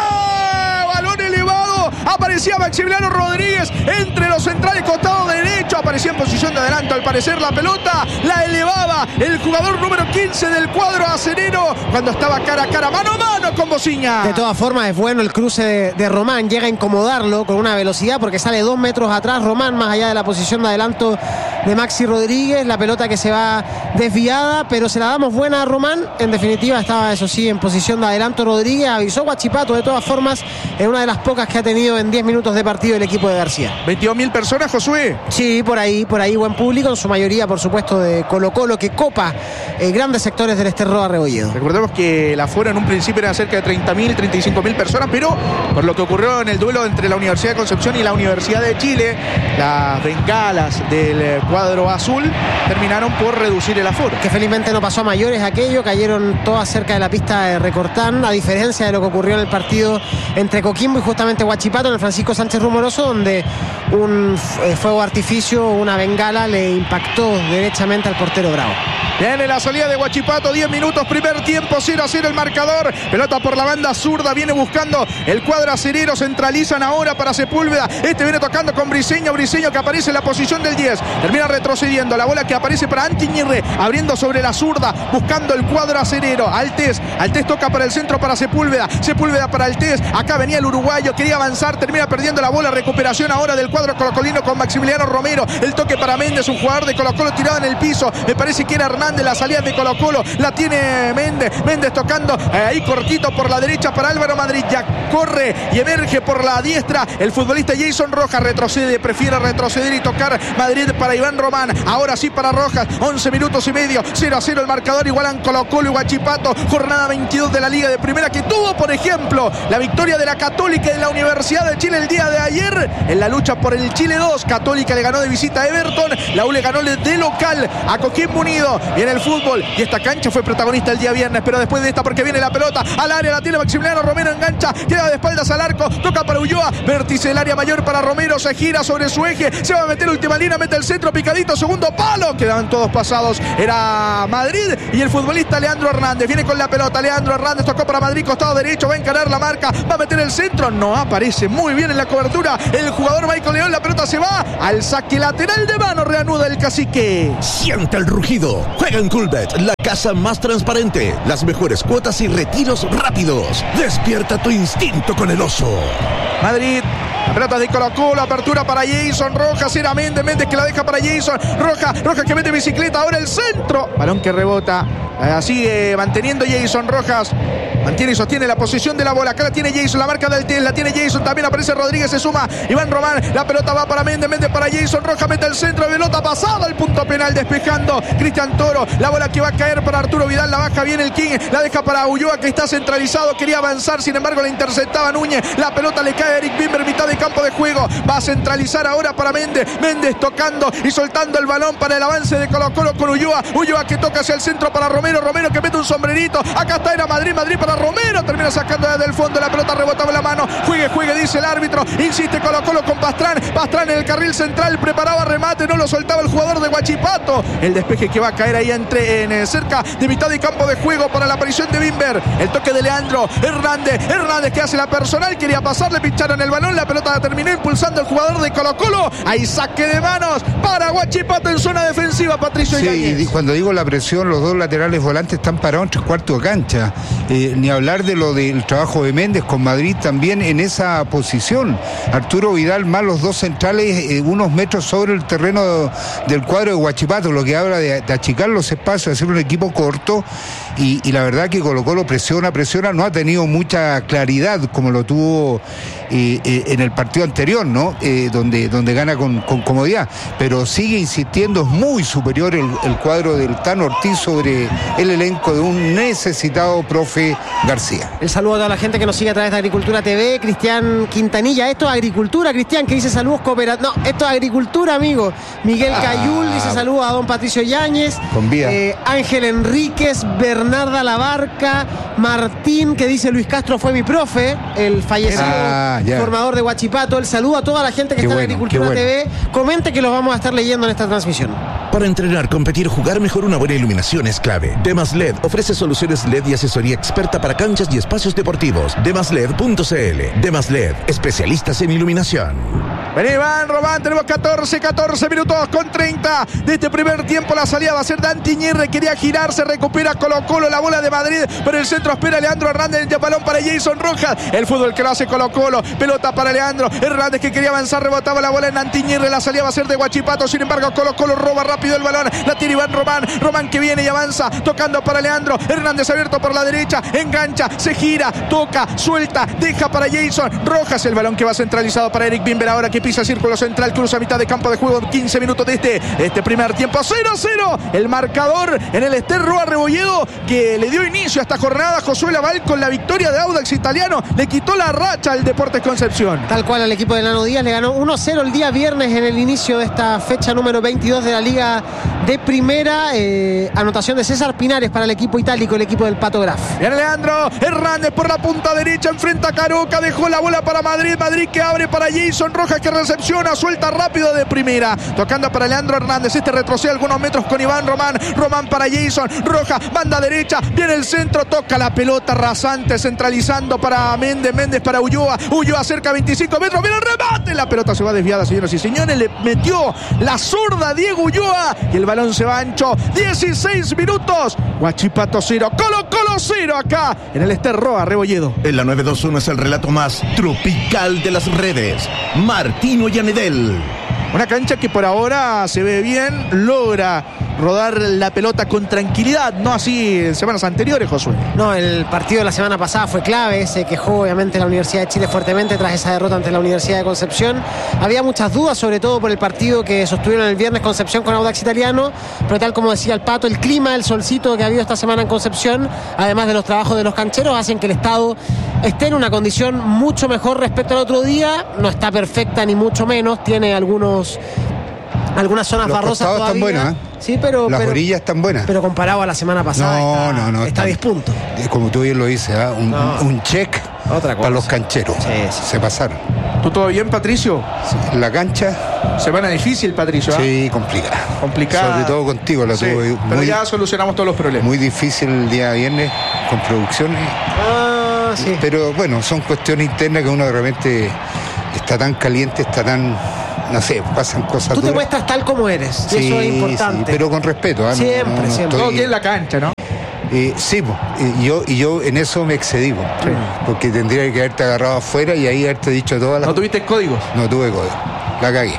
Balón elevado, aparecía Maximiliano Rodríguez entre los centrales, costado derecho, aparecía en posición de adelanto, al parecer la pelota la elevaba el jugador número quince del cuadro acerero, cuando estaba cara a cara, mano a mano con Bociña. De todas formas es bueno el cruce de, de Román, llega a incomodarlo con una velocidad porque sale dos metros atrás Román, más allá de la posición de adelanto de Maxi Rodríguez, la pelota que se va desviada, pero se la damos buena a Román, en definitiva estaba eso sí en posición de adelanto Rodríguez, avisó Huachipato de todas formas, en una de las pocas que ha tenido en diez minutos de partido el equipo de García. veintidós mil personas, Josué. Sí, por ahí, por ahí buen público, en su mayoría por supuesto de Colo-Colo, que copa eh, grandes sectores del Esterroa Rebolledo. Recordemos que la aforo en un principio era cerca de treinta mil, treinta y cinco mil personas, pero por lo que ocurrió en el duelo entre la Universidad de Concepción y la Universidad de Chile, las bengalas del cuadro azul terminaron por reducir el aforo. Que felizmente no pasó a mayores aquello, cayeron todas cerca de la pista de Recortán, a diferencia de lo que ocurrió en el partido entre Coquimbo y justamente Huachipato en el Francisco Sánchez Rumoroso, donde un fuego artificio, una bengala le impactó derechamente al portero Bravo. Viene la salida de Huachipato, diez minutos, primer tiempo, cero a cero el marcador, pelota por la banda zurda, viene buscando el cuadro acerero, centralizan ahora para Sepúlveda, este viene tocando con Briceño, Briceño que aparece en la posición del diez, termina retrocediendo, la bola que aparece para Antiñirre, abriendo sobre la zurda, buscando el cuadro acerero, Altés, Altés toca para el centro para Sepúlveda, Sepúlveda para Altés, acá venía el uruguayo, quería avanzar, termina perdiendo la bola, recuperación ahora del cuadro colocolino con Maximiliano Romero, el toque para Méndez, un jugador de Colo-Colo tirado en el piso, me parece que era Hernán Hernández, la salida de Colo Colo, la tiene Méndez, Méndez tocando eh, ahí cortito por la derecha para Álvaro Madrid, ya corre y emerge por la diestra el futbolista Jason Rojas, retrocede, prefiere retroceder y tocar Madrid para Iván Román, ahora sí para Rojas, once minutos y medio, cero a cero el marcador, igualan Colo Colo y Huachipato, jornada veintidós de la Liga de Primera, que tuvo por ejemplo la victoria de la Católica en la Universidad de Chile el día de ayer, en la lucha por el Chile dos, Católica le ganó de visita a Everton, la U le ganó de local a Coquimbo Unido, y en el fútbol, y esta cancha fue protagonista el día viernes, pero después de esta porque viene la pelota al área, la tiene Maximiliano Romero, engancha, queda de espaldas al arco, toca para Ulloa, vértice del área mayor para Romero, se gira sobre su eje, se va a meter última línea, mete el centro, picadito, segundo palo, quedaban todos pasados, era Madrid y el futbolista Leandro Hernández, viene con la pelota, Leandro Hernández tocó para Madrid, costado derecho, va a encarar la marca, va a meter el centro, no aparece muy bien en la cobertura el jugador Michael León, la pelota se va al saque lateral de mano, reanuda el cacique. Siente el rugido, juega en Coolbet, la casa más transparente, las mejores cuotas y retiros rápidos. Despierta tu instinto con el oso. Madrid, la pelota de Colo Colo, apertura para Jason Rojas, era Méndez, Méndez que la deja para Jason, Rojas, Rojas que mete bicicleta, ahora el centro, balón que rebota, eh, sigue manteniendo Jason Rojas, mantiene y sostiene la posición de la bola, acá la tiene Jason, la marca del T, la tiene Jason, también aparece Rodríguez, se suma Iván Román, la pelota va para Méndez, Méndez para Jason Rojas, mete el centro, pelota pasada, el punto penal despejando Cristian Toro, la bola que va a caer para Arturo Vidal, la baja bien el King, la deja para Ulloa que está centralizado, quería avanzar, sin embargo la interceptaba Núñez, la pelota le cae a Eric Bimber, mitad de campo de juego, va a centralizar ahora para Méndez, Méndez tocando y soltando el balón para el avance de Colo Colo con Ulloa, Ulloa que toca hacia el centro para Romero, Romero que mete un sombrerito, acá está, era Madrid, Madrid para Romero, termina sacando desde el fondo, la pelota rebotaba en la mano, juegue, juegue, dice el árbitro, insiste Colo Colo con Pastrán, Pastrán en el carril central, preparaba remate, no lo soltaba el jugador de Huachipato, el despeje que va a caer ahí entre, en, eh, cerca de mitad de campo de juego para la aparición de Bimber, el toque de Leandro Hernández, Hernández que hace la personal, quería pasar, le pincharon el balón, la pelota la terminó impulsando el jugador de Colo Colo, hay saque de manos para Huachipato en zona defensiva, Patricio Yáñez. Sí, cuando digo la presión, los dos laterales volantes están parados en tres cuartos de cancha, eh, ni hablar de lo del trabajo de Méndez con Madrid también en esa posición, Arturo Vidal más los dos centrales, eh, unos metros sobre el terreno del cuadro de Huachipato, lo que habla de, de achicar los espacios, de hacer un equipo corto, y, y la verdad que Colo Colo presiona, presiona, no ha tenido mucha claridad como lo tuvo eh, eh, en el partido anterior, ¿no? Eh, donde, donde gana con, con comodidad, pero sigue insistiendo, es muy superior el, el cuadro del Tano Ortiz sobre el elenco de un necesitado profe García. El saludo a toda la gente que nos sigue a través de Agricultura T V, Cristian Quintanilla, esto es agricultura, Cristian, que dice saludos cooperativos, no, esto es agricultura, amigo. Miguel ah, Cayul dice saludos a don Patricio Yáñez, con vida. Eh, Ángel Enríquez, Bernarda Labarca, Martín, que dice Luis Castro fue mi profe, el fallecido ah, formador de Huachipato. El saludo a toda la gente que qué está bueno, en Agricultura bueno. T V. Comente que los vamos a estar leyendo en esta transmisión. Para entrenar, competir, jugar mejor, una buena iluminación es clave. Demas L E D ofrece soluciones L E D y asesoría experta para canchas y espacios deportivos. demas led punto c l. Demas L E D, especialistas en iluminación. Vení, Iván Román, tenemos catorce, catorce minutos con treinta de este primer tiempo. La salida va a ser Dante Iñirre, quería girarse, recupera Colo Colo, la bola de Madrid, pero el centro espera Leandro Hernández, el balón para Jason Rojas, el fútbol que lo hace Colo Colo, pelota para Leandro Hernández que quería avanzar, rebotaba la bola en Dante Iñirre, la salida va a ser de Huachipato, sin embargo Colo Colo roba rápido el balón, la tira Iván Román, Román que viene y avanza, tocando para Leandro Hernández, abierto por la derecha, engancha, se gira, toca, suelta, deja para Jason Rojas, el balón que va centralizado para Eric Bimber, ahora que pisa círculo central, cruza mitad de campo de juego, quince minutos de este, este primer tiempo, cero a cero, el marcador en el Ester Roa Rebolledo, que le dio inicio a esta jornada. Josué Laval con la victoria de Audax Italiano, le quitó la racha al Deportes Concepción. Tal cual al equipo de Nano Díaz, le ganó uno a cero el día viernes en el inicio de esta fecha número veintidós de la Liga de Primera, eh, anotación de César Pinares para el equipo itálico, el equipo del Pato Graf. Viene Leandro Hernández por la punta derecha, enfrenta a Caroca, dejó la bola para Madrid, Madrid que abre para Jason Rojas que recepciona, suelta rápido de primera, tocando para Leandro Hernández, este retrocede algunos metros con Iván Román, Román para Jason Rojas, banda derecha, viene el centro, toca la pelota rasante, centralizando para Méndez, Méndez para Ulloa, Ulloa cerca veinticinco metros, viene el remate, la pelota se va desviada, señoras y señores, le metió la zurda Diego Ulloa y el balón se va ancho, dieciséis minutos, Huachipato cero, Colo Colo cero acá en el Ester Roa Rebolledo. En la nueve dos uno es el relato más tropical de las redes, Martino Yanedel. Una cancha que por ahora se ve bien, logra rodar la pelota con tranquilidad, no así en semanas anteriores, Josué. No, el partido de la semana pasada fue clave, se quejó obviamente la Universidad de Chile fuertemente tras esa derrota ante la Universidad de Concepción. Había muchas dudas, sobre todo por el partido que sostuvieron el viernes Concepción con Audax Italiano, pero tal como decía el Pato, el clima, el solcito que ha habido esta semana en Concepción, además de los trabajos de los cancheros, hacen que el estado esté en una condición mucho mejor respecto al otro día. No está perfecta ni mucho menos, tiene algunos algunas zonas los barrosas todavía. Están buenas, ¿eh? Sí, pero las pero, orillas están buenas. Pero comparado a la semana pasada, no, está, no, no, está a diez puntos. Como tú bien lo dices, ¿eh? un, no. un check Otra cosa. para los cancheros. Sí, sí. Se pasaron. ¿Tú todo bien, Patricio? Sí. La cancha. Semana difícil, Patricio. ¿eh? Sí, complicada. Complicada. Sobre todo contigo. La sí, tuve pero muy, ya solucionamos todos los problemas. Muy difícil el día viernes con producciones. Ah, sí. Pero bueno, son cuestiones internas que uno de repente está tan caliente, está tan... No sé, pasan cosas. Tú te duras. muestras tal como eres, sí, eso es importante. Sí, pero con respeto. ¿eh? Siempre, no, no, no siempre. estoy... Todo aquí en la cancha, ¿no? Eh, sí, y yo, y yo en eso me excedí, sí. Porque tendría que haberte agarrado afuera y ahí haberte dicho todas las... ¿No tuviste códigos? No tuve código, la cagué.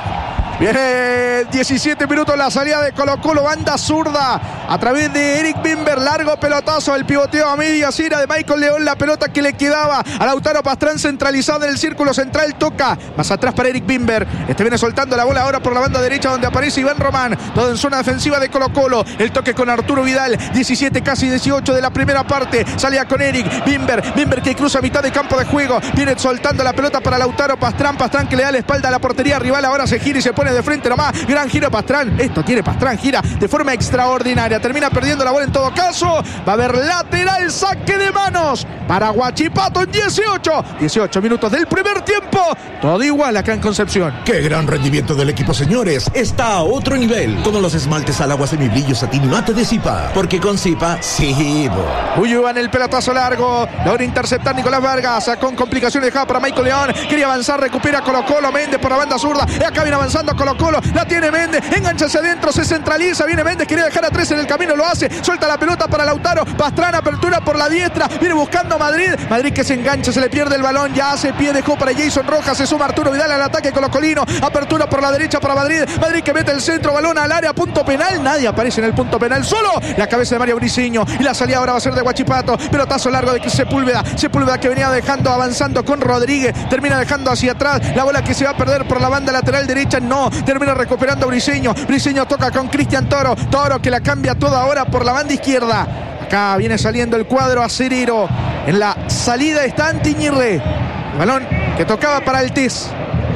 Viene diecisiete minutos la salida de Colo-Colo, banda zurda a través de Eric Bimber, largo pelotazo, el pivoteo a media cira de Michael León, la pelota que le quedaba a Lautaro Pastrán centralizada en el círculo central, toca más atrás para Eric Bimber, este viene soltando la bola ahora por la banda derecha donde aparece Iván Román, todo en zona defensiva de Colo-Colo, el toque con Arturo Vidal, diecisiete casi dieciocho de la primera parte, salía con Eric Bimber, Bimber que cruza mitad de campo de juego, viene soltando la pelota para Lautaro Pastrán, Pastrán que le da la espalda a la portería rival, ahora se gira y se pone de frente nomás, gran giro Pastrán, esto tiene Pastrán, gira de forma extraordinaria, termina perdiendo la bola en todo caso, va a haber lateral, saque de manos para Huachipato en dieciocho, dieciocho minutos del primer tiempo, todo igual acá en Concepción. ¡Qué gran rendimiento del equipo, señores! Está a otro nivel, todos los esmaltes al agua semibrillo satín y mate de Zipa, porque con Zipa, sí, bo. Uyuba en el pelotazo largo, logra interceptar Nicolás Vargas, con complicaciones dejada para Michael León, quería avanzar, recupera Colo-Colo, Méndez por la banda zurda, y acá viene avanzando Colo-Colo, la tiene Méndez, engancha hacia adentro, se centraliza, viene Méndez, quería dejar a tres en el camino, lo hace, suelta la pelota para Lautaro, Pastrán, apertura por la diestra, viene buscando a Madrid, Madrid que se engancha, se le pierde el balón, ya hace pie, dejó para Jason Rojas, se suma Arturo Vidal al ataque colocolino, apertura por la derecha para Madrid, Madrid que mete el centro, balón al área, punto penal, nadie aparece en el punto penal, solo la cabeza de Mario Briceño, y la salida ahora va a ser de Huachipato, pelotazo largo de Sepúlveda, Sepúlveda que venía dejando, avanzando con Rodríguez, termina dejando hacia atrás, la bola que se va a perder por la banda lateral derecha, no, termina recuperando Briceño, Briceño toca con Cristian Toro, Toro que la cambia toda ahora por la banda izquierda, acá viene saliendo el cuadro acerero, en la salida está Antiñirre, el balón que tocaba para Altés,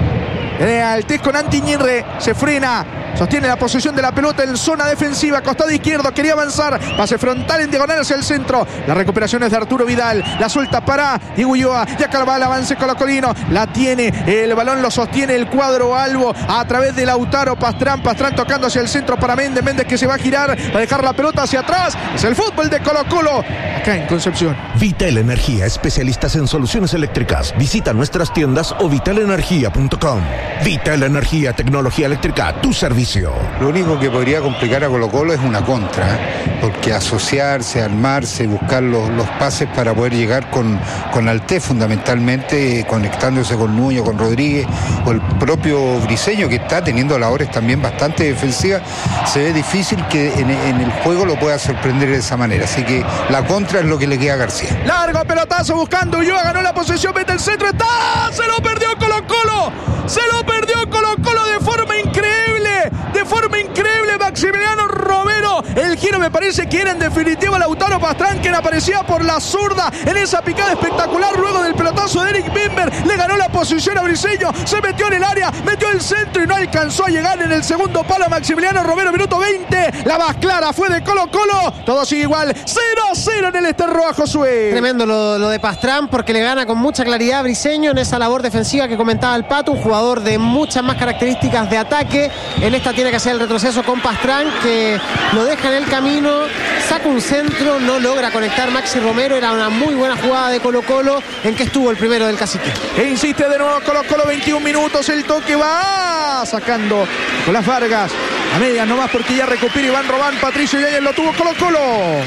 Altés con Antiñirre, se frena, sostiene la posesión de la pelota en zona defensiva, costado izquierdo, quería avanzar, pase frontal en diagonal hacia el centro, la recuperación es de Arturo Vidal, la suelta para Diego Ulloa, ya acá el avance colocolino, la tiene, el balón lo sostiene el cuadro albo a través de Lautaro Pastrán, Pastrán tocando hacia el centro para Méndez, Méndez que se va a girar, va a dejar la pelota hacia atrás, es el fútbol de Colo-Colo, acá en Concepción. Vital Energía, especialistas en soluciones eléctricas, visita nuestras tiendas o vital energía punto com. Vital Energía, tecnología eléctrica, tu servicio. Lo único que podría complicar a Colo-Colo es una contra, porque asociarse, armarse, buscar los, los pases para poder llegar con, con Altés fundamentalmente, conectándose con Nuño, con Rodríguez, o el propio Briceño que está teniendo labores también bastante defensivas, se ve difícil que en, en el juego lo pueda sorprender de esa manera, así que la contra es lo que le queda a García. Largo pelotazo buscando Ulloa, ganó la posesión, mete el centro, está, se lo perdió Colo-Colo, se lo perdió Colo-Colo de forma increíble, de forma increíble Maximiliano Romero, el giro me parece que era en definitiva Lautaro Pastrán quien aparecía por la zurda en esa picada espectacular luego del pelotazo de Eric Bimber, le ganó la posición a Briceño, se metió en el área, metió el centro y no alcanzó a llegar en el segundo palo Maximiliano Romero, minuto veinte, la más clara fue de Colo-Colo, todo sigue igual, cero a cero en el Esterroa, Josué. Tremendo lo, lo de Pastrán porque le gana con mucha claridad a Briceño en esa labor defensiva que comentaba el Pato, un jugador de muchas más características de ataque, en esta tiene que hacer el retroceso con Pastrán que lo deja en el camino, saca un centro, no logra conectar Maxi Romero, era una muy buena jugada de Colo-Colo, en que estuvo el primero del Cacique. E insiste de nuevo Colo-Colo, veintiún minutos, el toque va sacando Nicolás Vargas, a medias nomás porque ya recupera Iván Robán, Patricio Yáñez lo tuvo Colo-Colo.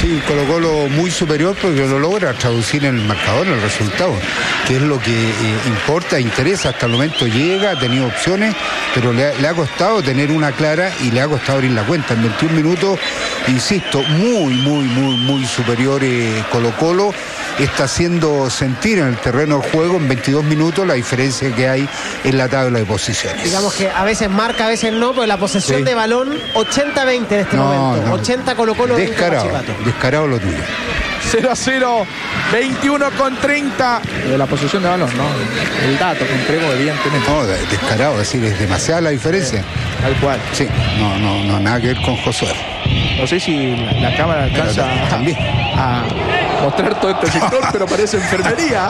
Sí, Colo Colo muy superior porque lo logra traducir en el marcador, en el resultado, que es lo que eh, importa, interesa. Hasta el momento llega, ha tenido opciones, pero le ha, le ha costado tener una clara y le ha costado abrir la cuenta. En veintiún minutos, insisto, muy, muy, muy, muy superior eh, Colo Colo. Está haciendo sentir en el terreno de juego en veintidós minutos la diferencia que hay en la tabla de posiciones. Digamos que a veces marca, a veces no, pero la posesión sí. de balón ochenta veinte en este no, momento. No. ochenta Colo Colo, descarado, descarado lo tuyo. cero a cero, veintiuno con treinta. De la posesión de balón, ¿no? El dato que entrego, evidentemente. No, descarado, es decir, es demasiada la diferencia. Sí, tal cual. Sí, no, no, no, nada que ver con Josué. No sé si la, la cámara alcanza también a mostrar todo este sector, pero parece enfermería.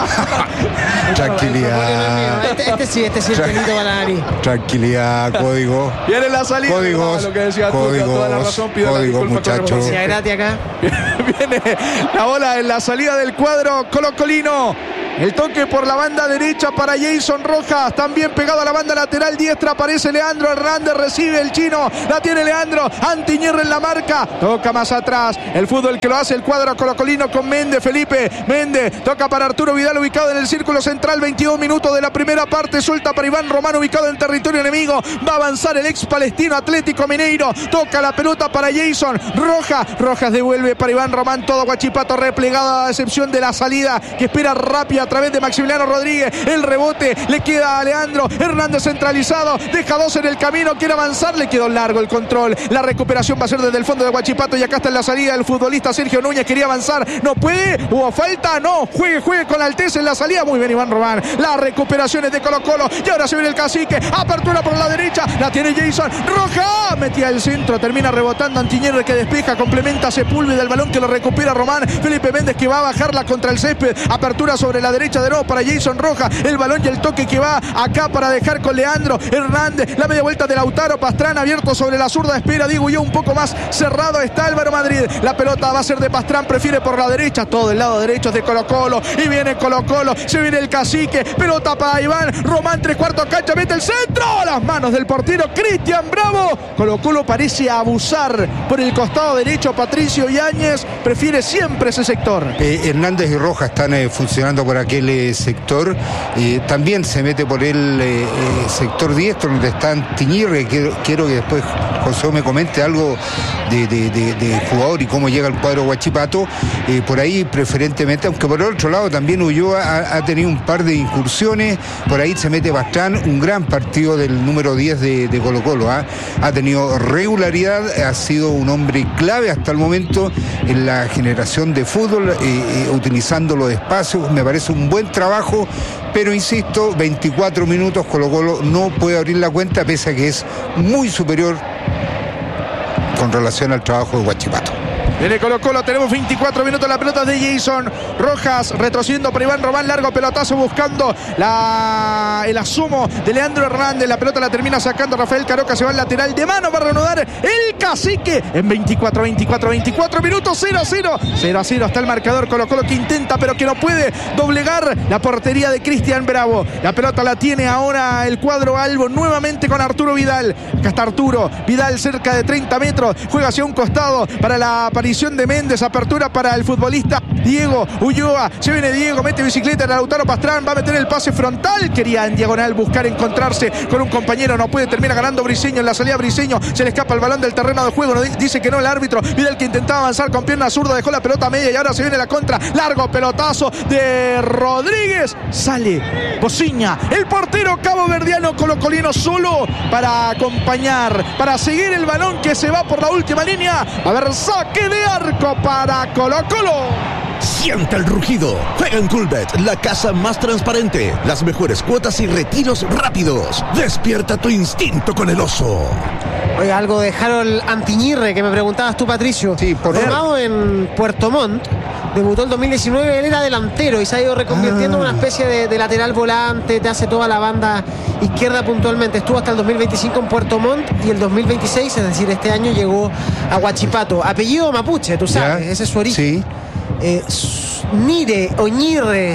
Tranquilidad. Este, este sí, este sí es pelito para la nariz. Tranquilidad, código. Viene la salida. Códigos. Lo que decía códigos. Tú, toda la razón, pido códigos, muchachos. Acá. Viene la bola en la salida del cuadro colocolino. El toque por la banda derecha para Jason Rojas, también pegado a la banda lateral diestra, aparece Leandro Hernández, recibe el chino, la tiene Leandro, Antiñerre en la marca, toca más atrás, el fútbol que lo hace el cuadro colocolino con Méndez, Felipe Méndez, toca para Arturo Vidal ubicado en el círculo central, veintidós minutos de la primera parte, suelta para Iván Román ubicado en territorio enemigo, va a avanzar el ex palestino Atlético Mineiro, toca la pelota para Jason Rojas, Rojas devuelve para Iván Román, todo Huachipato replegado a excepción de la salida que espera rápida a través de Maximiliano Rodríguez, el rebote le queda a Leandro Hernández centralizado, deja dos en el camino, quiere avanzar, le quedó largo el control, la recuperación va a ser desde el fondo de Huachipato y acá está en la salida el futbolista Sergio Núñez, quería avanzar, no puede, hubo falta, no, juegue, juegue con alteza en la salida, muy bien Iván Román, las recuperaciones de Colo Colo y ahora se viene el cacique, apertura por la derecha, la tiene Jason Roja, metía el centro, termina rebotando Antiñerre que despeja, complementa Sepúlveda, el balón que lo recupera Román, Felipe Méndez que va a bajarla contra el césped, apertura sobre la derecha de nuevo para Jason Rojas, el balón y el toque que va acá para dejar con Leandro Hernández, la media vuelta de Lautaro Pastrán abierto sobre la zurda, espera Diego Ulloa un poco más cerrado, está Álvaro Madrid, la pelota va a ser de Pastrán, prefiere por la derecha, todo el lado derecho es de Colo Colo y viene Colo Colo, se viene el cacique, pelota para Iván Román, tres cuartos cancha, mete el centro, las manos del portero Cristian Bravo, Colo Colo parece abusar por el costado derecho, Patricio Yáñez prefiere siempre ese sector. Eh, Hernández y Rojas están eh, funcionando por aquel eh, sector, eh, también se mete por el eh, eh, sector diestro donde está Antiñerre, quiero, quiero que después José me comente algo de, de, de, de jugador y cómo llega el cuadro Huachipato, eh, por ahí preferentemente, aunque por el otro lado también Ulloa ha, ha tenido un par de incursiones, por ahí se mete Pastrán, un gran partido del número diez de, de Colo Colo, ¿eh? Ha tenido regularidad, ha sido un hombre clave hasta el momento en la generación de fútbol, eh, eh, utilizando los espacios, me parece un buen trabajo, pero insisto, veinticuatro minutos Colo Colo no puede abrir la cuenta pese a que es muy superior con relación al trabajo de Huachipato. Viene Colo Colo, tenemos veinticuatro minutos, la pelota de Jason Rojas, retrocediendo para Iván Román, largo pelotazo buscando la, el asumo de Leandro Hernández, la pelota la termina sacando Rafael Caroca, se va al lateral de mano, va a reanudar el cacique en veinticuatro, veinticuatro, veinticuatro minutos, cero a cero, cero a cero, está el marcador, Colo Colo que intenta pero que no puede doblegar la portería de Cristian Bravo, la pelota la tiene ahora el cuadro albo, nuevamente con Arturo Vidal, acá está Arturo Vidal cerca de treinta metros, juega hacia un costado para la aparición de Méndez, apertura para el futbolista Diego Ulloa, se viene Diego, mete bicicleta en Lautaro Pastrán, va a meter el pase frontal, quería en diagonal buscar encontrarse con un compañero, no puede, termina ganando Briceño, en la salida Briceño, se le escapa el balón del terreno de juego, dice que no el árbitro, Vidal que intentaba avanzar con pierna zurda, dejó la pelota media y ahora se viene la contra, largo pelotazo de Rodríguez, sale Bociña, el portero caboverdiano colocolino solo para acompañar, para seguir el balón que se va por la última línea, a ver, saque de arco para Colo Colo. Siente el rugido. Juega en Coolbet, la casa más transparente. Las mejores cuotas y retiros rápidos. Despierta tu instinto con el oso. Oiga, algo de Harold Antiñerre que me preguntabas tú, Patricio. Sí, por formado en Puerto Montt, debutó el dos mil diecinueve, él era delantero y se ha ido reconvirtiendo ah. en una especie de, de lateral volante, te hace toda la banda izquierda puntualmente. Estuvo hasta el dos mil veinticinco en Puerto Montt y el dos mil veintiséis, es decir, este año llegó a Huachipato. Apellido mapuche, tú sabes, ¿ya? Ese es su origen. Sí. Eh, Nire, Oñirre,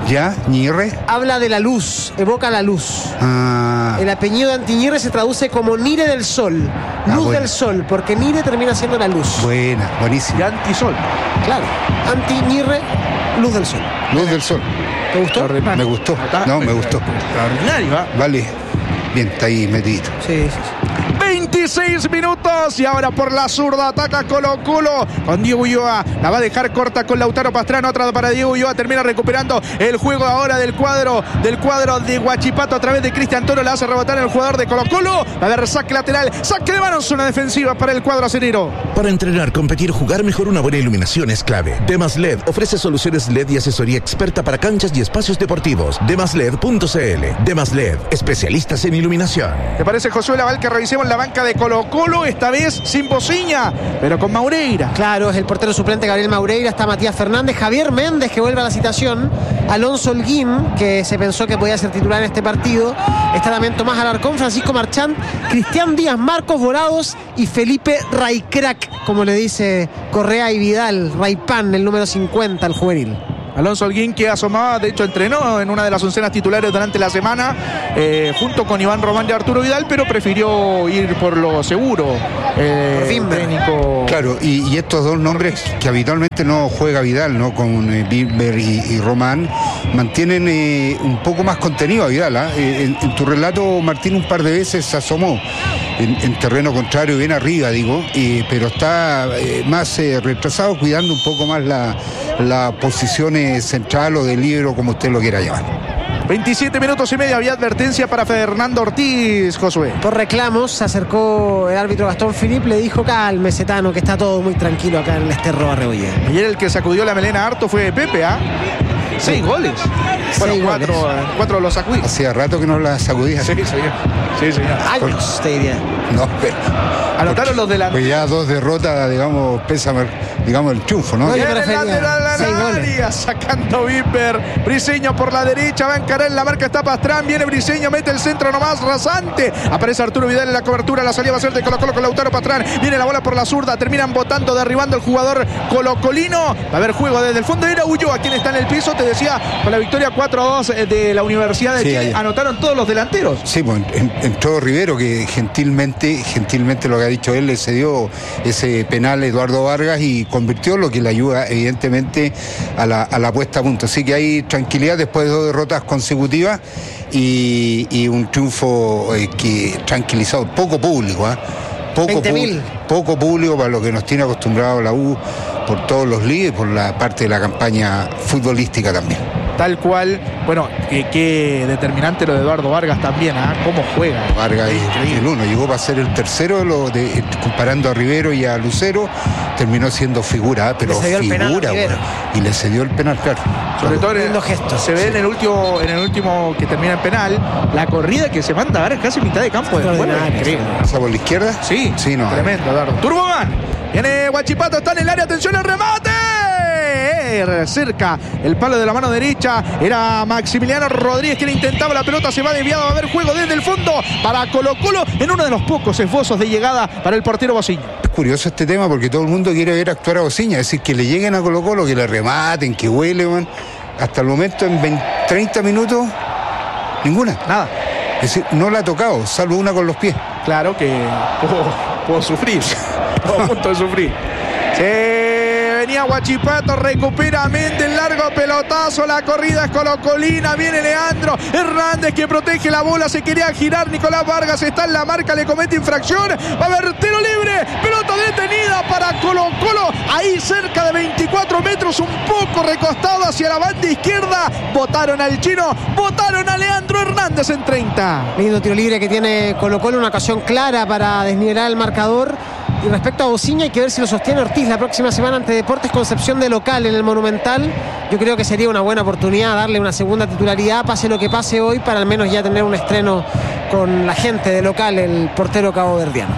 ¿Ya? ¿Ñirre? Habla de la luz, evoca la luz. Ah. El apellido de Antiñirre se traduce como Nire del Sol, luz Ah, bueno. del Sol, porque Nire termina siendo la luz. Buena, buenísimo. Y antisol. Claro, Antiñirre, luz del Sol. Luz del sol. ¿Te gustó? Me gustó. No, me gustó. Extraordinario, ¿ah? Vale. Bien, está ahí metidito. Sí, sí, sí. veintiséis minutos y ahora por la zurda ataca Colo Colo con Diego Ulloa, la va a dejar corta con Lautaro Pastrano, otra para Diego Ulloa, termina recuperando el juego ahora del cuadro del cuadro de Huachipato a través de Cristian Toro, la hace rebotar el jugador de Colo Colo, va a haber saque lateral, saque de manos, una defensiva para el cuadro acenero. Para entrenar, competir, jugar mejor, una buena iluminación es clave. Demas L E D ofrece soluciones L E D y asesoría experta para canchas y espacios deportivos. demas led punto c l. Demas L E D, especialistas en iluminación. ¿Te parece, Josué Laval, que revisemos la banca de Colo Colo, esta vez sin Bociña, pero con Maureira? Claro, es el portero suplente Gabriel Maureira, está Matías Fernández, Javier Méndez, que vuelve a la citación, Alonso Holguín, que se pensó que podía ser titular en este partido, está también Tomás Alarcón, Francisco Marchán, Cristian Díaz, Marcos Volados y Felipe Raycrack, como le dice Correa y Vidal, Raypan, el número cincuenta, el juvenil. Alonso Holguín, que asomaba, de hecho entrenó en una de las oncenas titulares durante la semana, eh, junto con Iván Román y Arturo Vidal, pero prefirió ir por lo seguro. Eh, por fin, técnico. Claro, y, y estos dos nombres que habitualmente no juega Vidal, ¿no? Con eh, Bilber y, y Román, mantienen eh, un poco más contenido a Vidal. ¿eh? Eh, en, en tu relato, Martín, un par de veces se asomó en, en terreno contrario, bien arriba, digo, eh, pero está eh, más eh, retrasado, cuidando un poco más la, la posición eh, central o de libero, como usted lo quiera llamar. veintisiete minutos y medio, había advertencia para Fernando Ortiz, Josué. Por reclamos se acercó el árbitro Gastón Philippe, le dijo: cálmese, Tano, que está todo muy tranquilo acá en el Esterro Arrebolledo. Ayer el que sacudió la melena harto fue Pepe, ¿ah? ¿eh? Seis goles. Bueno, Seis cuatro, goles. cuatro los sacudí. Hacía rato que no la sacudía. Sí, señor. Sí, señor. Años, te diría. No, pero... Anotaron los delanteros. Pues ya dos derrotas, digamos, pesa, digamos, el triunfo, ¿no? No, yo Viene me el refería lateral a seis la goles. área, sacando Viper. Briseño por la derecha, va a encarar en la marca, está Pastrán, viene Briseño, mete el centro nomás, rasante. Aparece Arturo Vidal en la cobertura, la salida va a ser de Colo Colo con Lautaro Pastrán. Viene la bola por la zurda, terminan botando, derribando el jugador colocolino. Va a haber juego desde el fondo. Era Ulloa quien está en el piso, te decía, con la victoria cuatro a dos de la Universidad de Sí, Chile, ayer. anotaron todos los delanteros. Sí, pues en- entró Rivero, que gentilmente, gentilmente lo que ha dicho él, le cedió ese penal a Eduardo Vargas y convirtió, lo que le ayuda evidentemente a la, a la puesta a punto. Así que hay tranquilidad después de dos derrotas consecutivas y, y un triunfo eh, que tranquilizado, poco público, ¿ah? Poco, veinte mil. pu- poco público para lo que nos tiene acostumbrado la U por todos los líderes, por la parte de la campaña futbolística también. Tal cual, bueno, qué, qué determinante lo de Eduardo Vargas también, ¿ah? Cómo juega. Vargas es Increíble. el uno, llegó para ser el tercero, lo de, comparando a Rivero y a Lucero, terminó siendo figura, pero Le cedió el penal a figura, Rivero. bueno, y le cedió el penal, claro. Sobre todo en el, Lindo gesto. se ve en el último, en el último que termina en penal, la corrida que se manda a dar casi mitad de campo del juego. Extraordinario. Increíble. ¿Pasa por la izquierda? Sí, Sí, no. tremendo, Eduardo. Turboman. Viene Huachipato, está en el área, atención al remate. Eh, Cerca el palo de la mano derecha. Era Maximiliano Rodríguez quien intentaba la pelota, se va desviado. Va a haber juego desde el fondo para Colo Colo en uno de los pocos esbozos de llegada para el portero Bociño. Es curioso este tema porque todo el mundo quiere ver actuar a Bociña, es decir, que le lleguen a Colo Colo, que le rematen, que huele, man. Hasta el momento en veinte, treinta minutos, ninguna. Nada. Es decir, no la ha tocado, salvo una con los pies. Claro que puedo, puedo sufrir. Estuvo a punto de sufrir. Se venía Huachipato, recupera Méndez, largo pelotazo, la corrida es colocolina, viene Leandro Hernández que protege la bola, se quería girar Nicolás Vargas, está en la marca, le comete infracción, va a haber tiro libre, pelota detenida para Colo Colo, ahí cerca de veinticuatro metros, un poco recostado hacia la banda izquierda, botaron al chino, botaron a Leandro Hernández en treinta. Lindo tiro libre que tiene Colo Colo, una ocasión clara para desnivelar el marcador. Y respecto a Bociña, hay que ver si lo sostiene Ortiz la próxima semana ante Deportes Concepción de local en el Monumental. Yo creo que sería una buena oportunidad darle una segunda titularidad, pase lo que pase hoy, para al menos ya tener un estreno con la gente de local, el portero caboverdiano.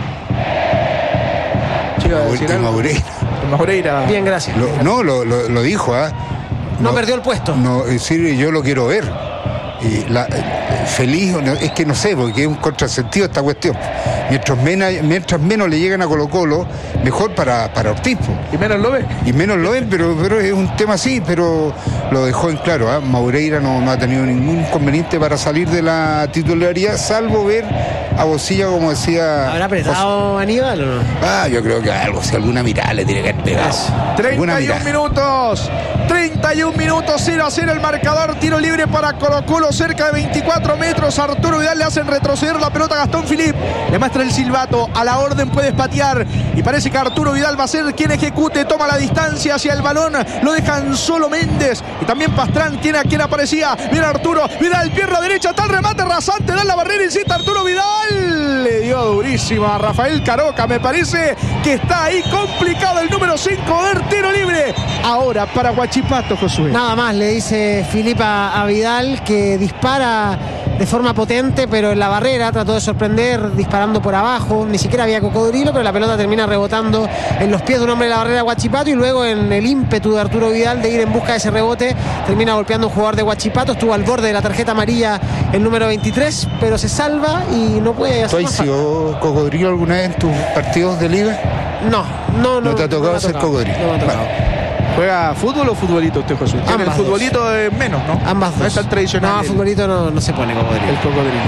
Y Maureira. Maureira. Bien, gracias. Lo- no, lo, lo- lo dijo, ¿ah? No perdió el puesto. No, es decir, yo lo quiero ver. eh, la, eh, feliz, no, es que no sé, porque es un contrasentido esta cuestión. Mientras menos, mientras menos le llegan a Colo Colo, mejor para, para Ortiz. Y menos lo ven. Y menos lo ven, pero, pero es un tema así, pero lo dejó en claro. ¿eh? Maureira no, no ha tenido ningún inconveniente para salir de la titularidad, salvo ver a Bocilla, como decía. ¿Habrá apretado José Aníbal o no? Ah, yo creo que algo, si alguna mirada le tiene que haber pegado. treinta y un minutos. treinta y un minutos, cero a cero el marcador. Tiro libre para Colo Colo, cerca de veinticuatro metros. Arturo Vidal le hacen retroceder la pelota a Gastón Philippe. Le muestra el silbato. A la orden puedes patear. Y parece que Arturo Vidal va a ser quien ejecute. Toma la distancia hacia el balón. Lo dejan solo Méndez. Y también Pastrán tiene a quien aparecía. Viene Arturo Vidal, pierna derecha. Tal remate rasante. Da la barrera. Insiste Arturo Vidal. Le dio durísima a Rafael Caroca. Me parece que está ahí complicado el número cinco. Ver tiro libre. Ahora para Huachipato, Josué. Nada más le dice Filipa a Vidal, que dispara de forma potente, pero en la barrera trató de sorprender disparando por abajo. Ni siquiera había cocodrilo, pero la pelota termina rebotando en los pies de un hombre de la barrera de Huachipato, y luego en el ímpetu de Arturo Vidal de ir en busca de ese rebote, termina golpeando a un jugador de Huachipato. Estuvo al borde de la tarjeta amarilla el número veintitrés, pero se salva y no puede hacer ¿Tú has sido cocodrilo alguna vez en tus partidos de liga? No, no, no. ¿No te ha tocado no ser cocodrilo? No me ha tocado. Vale. ¿Juega fútbol o futbolito usted, Josué? Tiene el futbolito de menos, ¿no? Ambas dos. No es tan tradicional. No, el, futbolito no, no se pone cocodrilo. El cocodrilo.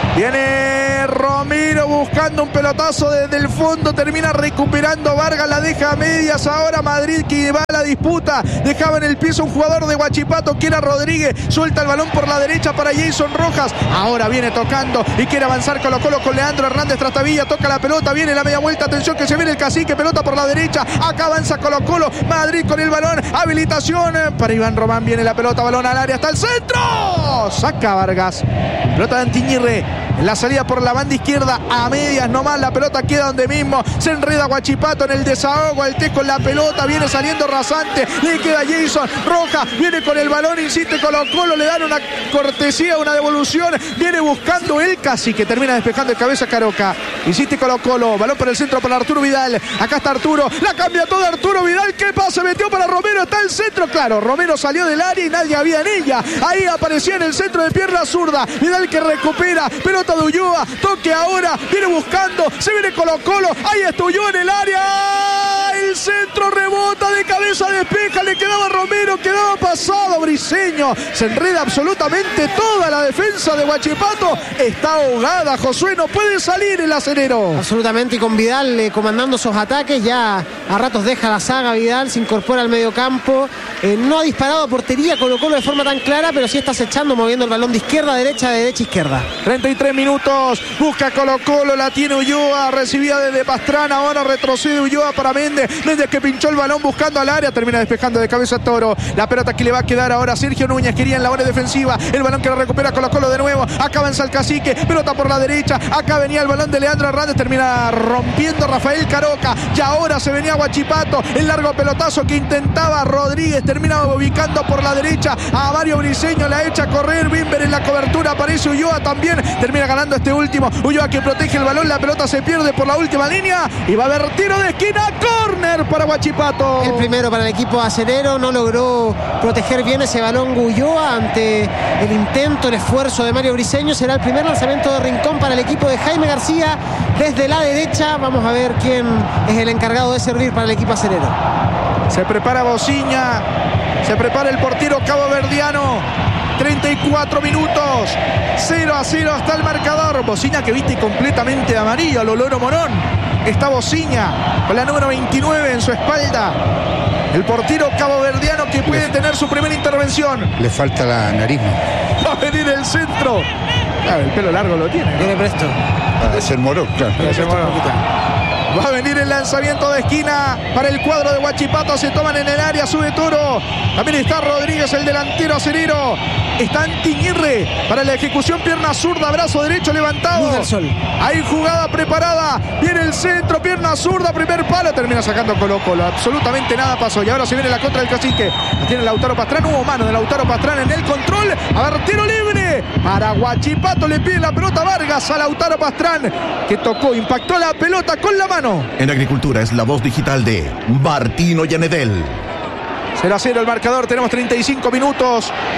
Viene Romero buscando un pelotazo desde el fondo. Termina recuperando Vargas. La deja a medias. Ahora Madrid que va a la disputa. Dejaba en el piso un jugador de Huachipato, que era Rodríguez. Suelta el balón por la derecha para Jason Rojas. Ahora viene tocando y quiere avanzar Colo Colo con Leandro Hernández Trastavilla. Toca la pelota. Viene la media vuelta. Atención que se viene el cacique. Pelota por la derecha. Acá avanza Colo Colo. Madrid con el balón. Habilitación para Iván Román. Viene la pelota. Balón al área. Hasta el centro. Saca Vargas. Pelota de Antiñirre. En la salida por la banda izquierda a medias nomás. La pelota queda donde mismo. Se enreda Huachipato en el desahogo. El Té con la pelota. Viene saliendo rasante. Le queda Jason Rojas. Viene con el balón. Insiste Colo Colo. Le dan una cortesía, una devolución. Viene buscando el cacique. Termina despejando de cabeza Caroca. Insiste Colo Colo. Balón por el centro para Arturo Vidal. Acá está Arturo. La cambia toda Arturo Vidal. ¿Qué pasa? Metió para Romero. Está el centro. Claro, Romero salió del área y nadie había en ella. Ahí aparecía en el centro de pierna zurda. Vidal que recupera. Pelota de Ulloa, toque ahora, viene buscando, se viene Colo Colo, ahí está Ulloa en el área, el centro rebota de cabeza, despeja, le quedaba Romero, quedaba pasado Briseño, se enreda absolutamente toda la defensa de Huachipato, está ahogada, Josué, no puede salir el acelero. Absolutamente, y con Vidal eh, comandando esos ataques, ya a ratos deja la saga Vidal, se incorpora al medio campo, eh, no ha disparado a portería Colo Colo de forma tan clara, pero sí está acechando, moviendo el balón de izquierda a derecha, de derecha a izquierda. treinta y tres minutos, busca Colo Colo, la tiene Ulloa, recibida desde Pastrana, ahora retrocede Ulloa para Méndez, Méndez que pinchó el balón buscando al área, termina despejando de cabeza Toro, la pelota que le va a quedar ahora a Sergio Núñez, quería en la hora defensiva, el balón que lo recupera Colo Colo de nuevo, acá avanza el cacique, pelota por la derecha, acá venía el balón de Leandro Hernández, termina rompiendo Rafael Caroca, y ahora se venía Huachipato, el largo pelotazo que intentaba Rodríguez, termina ubicando por la derecha a Mario Briseño, la echa a correr, Bimber en la cobertura, aparece Ulloa también, termina ganando este último, Ulloa que protege el balón, la pelota se pierde por la última línea y va a haber tiro de esquina, córner para Huachipato. El primero para el equipo acerero, no logró proteger bien ese balón Ulloa ante el intento, el esfuerzo de Mario Briseño. Será el primer lanzamiento de Rincón para el equipo de Jaime García desde la derecha. Vamos a ver quién es el encargado de servir para el equipo acerero. Se prepara Bociña, se prepara el portero caboverdiano. treinta y cuatro minutos, cero a cero hasta el marcador. Bociña que viste completamente de amarillo a lo Loro Morón. Está Bociña con la número veintinueve en su espalda. El portero caboverdiano que puede tener su primera intervención. Le falta la nariz. Va a venir el centro. Claro, el pelo largo lo tiene, ¿no? Tiene presto. Para ser Morón, claro. Para ser Morón. Va a venir el lanzamiento de esquina para el cuadro de Huachipato. Se toman en el área, sube Toro. También está Rodríguez, el delantero acerero. Está Antiñirre para la ejecución, pierna zurda, brazo derecho levantado. Hay jugada preparada. Viene el centro, pierna zurda, primer palo. Termina sacando Colo Colo. Absolutamente nada pasó. Y ahora se viene la contra del cacique. La tiene Lautaro Pastrán. Hubo mano de Lautaro Pastrán en el control. A ver, tiro libre para Huachipato. Le pide la pelota Vargas a Lautaro Pastrán, que tocó, impactó la pelota con la mano. En Agricultura es la voz digital de Martino Yanedel. cero a cero el marcador, tenemos treinta y cinco minutos.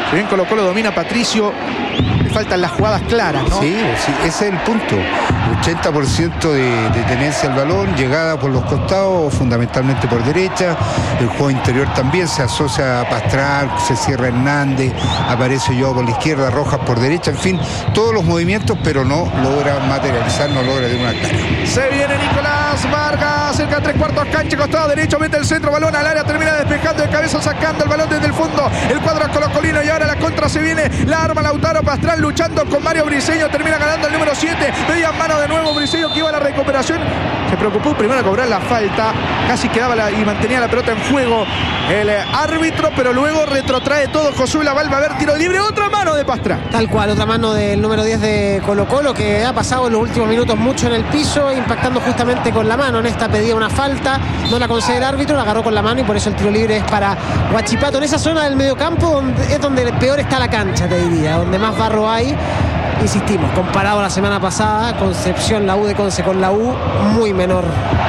Si bien Colo Colo domina Patricio, le faltan las jugadas claras, ¿no? Sí, sí, ese es el punto. ochenta por ciento de, de tenencia al balón, llegada por los costados, fundamentalmente por derecha. El juego interior también se asocia a Pastrana, se cierra Hernández, aparece yo por la izquierda, Rojas por derecha, en fin, todos los movimientos, pero no logra materializar, no logra de una clara. Se viene Nicolás Vargas, cerca de tres cuartos cancha, costado derecho, mete el centro, balón al área, termina despejando de cabeza, sacando el balón desde el fondo, el cuadro colocolino, y ahora la contra se viene, la arma Lautaro Pastrana luchando con Mario Briseño, termina ganando el número siete, media mano de nuevo Briseño que iba a la recuperación, se preocupó primero a cobrar la falta, casi quedaba la, y mantenía la pelota en juego el eh, árbitro, pero luego retrotrae todo. Josué Laval va a ver tiro libre, otra mano de Pastrana. Tal cual, otra mano del número diez de Colo Colo, que ha pasado en los últimos minutos mucho en el piso, impactando justamente con la mano. En esta pedía una falta, no la concede el árbitro, la agarró con la mano y por eso el tiro libre es para Huachipato. En esa zona del mediocampo donde, es donde peor está la cancha, te diría, donde más barro hay. Insistimos, comparado a la semana pasada, Concepción, la U de Conce con la U, muy menor.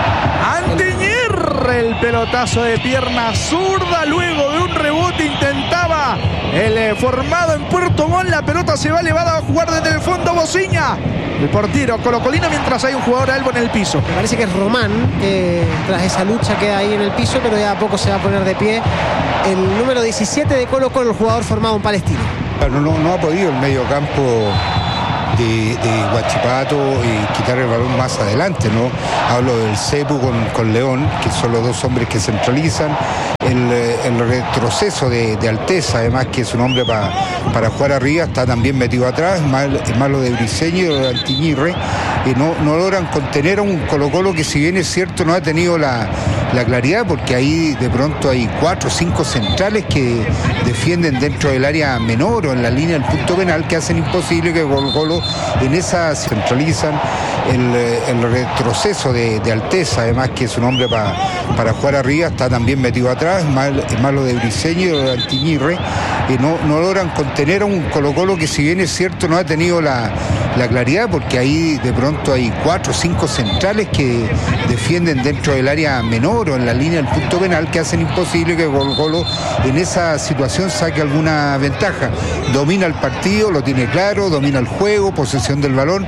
Anteñer, el pelotazo de pierna zurda, luego de un rebote intentaba el eh, formado en Puerto Montt, la pelota se va elevada a jugar desde el fondo Bociña, el portero colocolino, mientras hay un jugador albo en el piso. Me parece que es Román, que tras esa lucha queda ahí en el piso, pero ya a poco se va a poner de pie el número diecisiete de Colo Colo, el jugador formado en Palestino. No, no, no ha podido el medio campo de, de Huachipato y quitar el balón más adelante, ¿no? Hablo del Cepu con, con León, que son los dos hombres que centralizan. El, el retroceso de, de Alteza, además que es un hombre pa, para jugar arriba, está también metido atrás, mal, el malo de Briseño y de Antiñirre, y no, no logran contener a un Colo Colo que, si bien es cierto, no ha tenido la, la claridad, porque ahí de pronto hay cuatro o cinco centrales que defienden dentro del área menor o en la línea del punto penal, que hacen imposible que Colo Colo en esa centralizan. El, el retroceso de, de Alteza, además que es un hombre pa, para jugar arriba, está también metido atrás, mal, el malo de Briseño y de Antiñirre, y no, no logran contener a un Colo Colo que, si bien es cierto, no ha tenido la, la claridad, porque ahí de pronto hay cuatro o cinco centrales que defienden dentro del área menor o en la línea del punto penal, que hacen imposible que Colo Colo en esa situación saque alguna ventaja. Domina el partido, lo tiene claro, domina el juego, posesión del balón,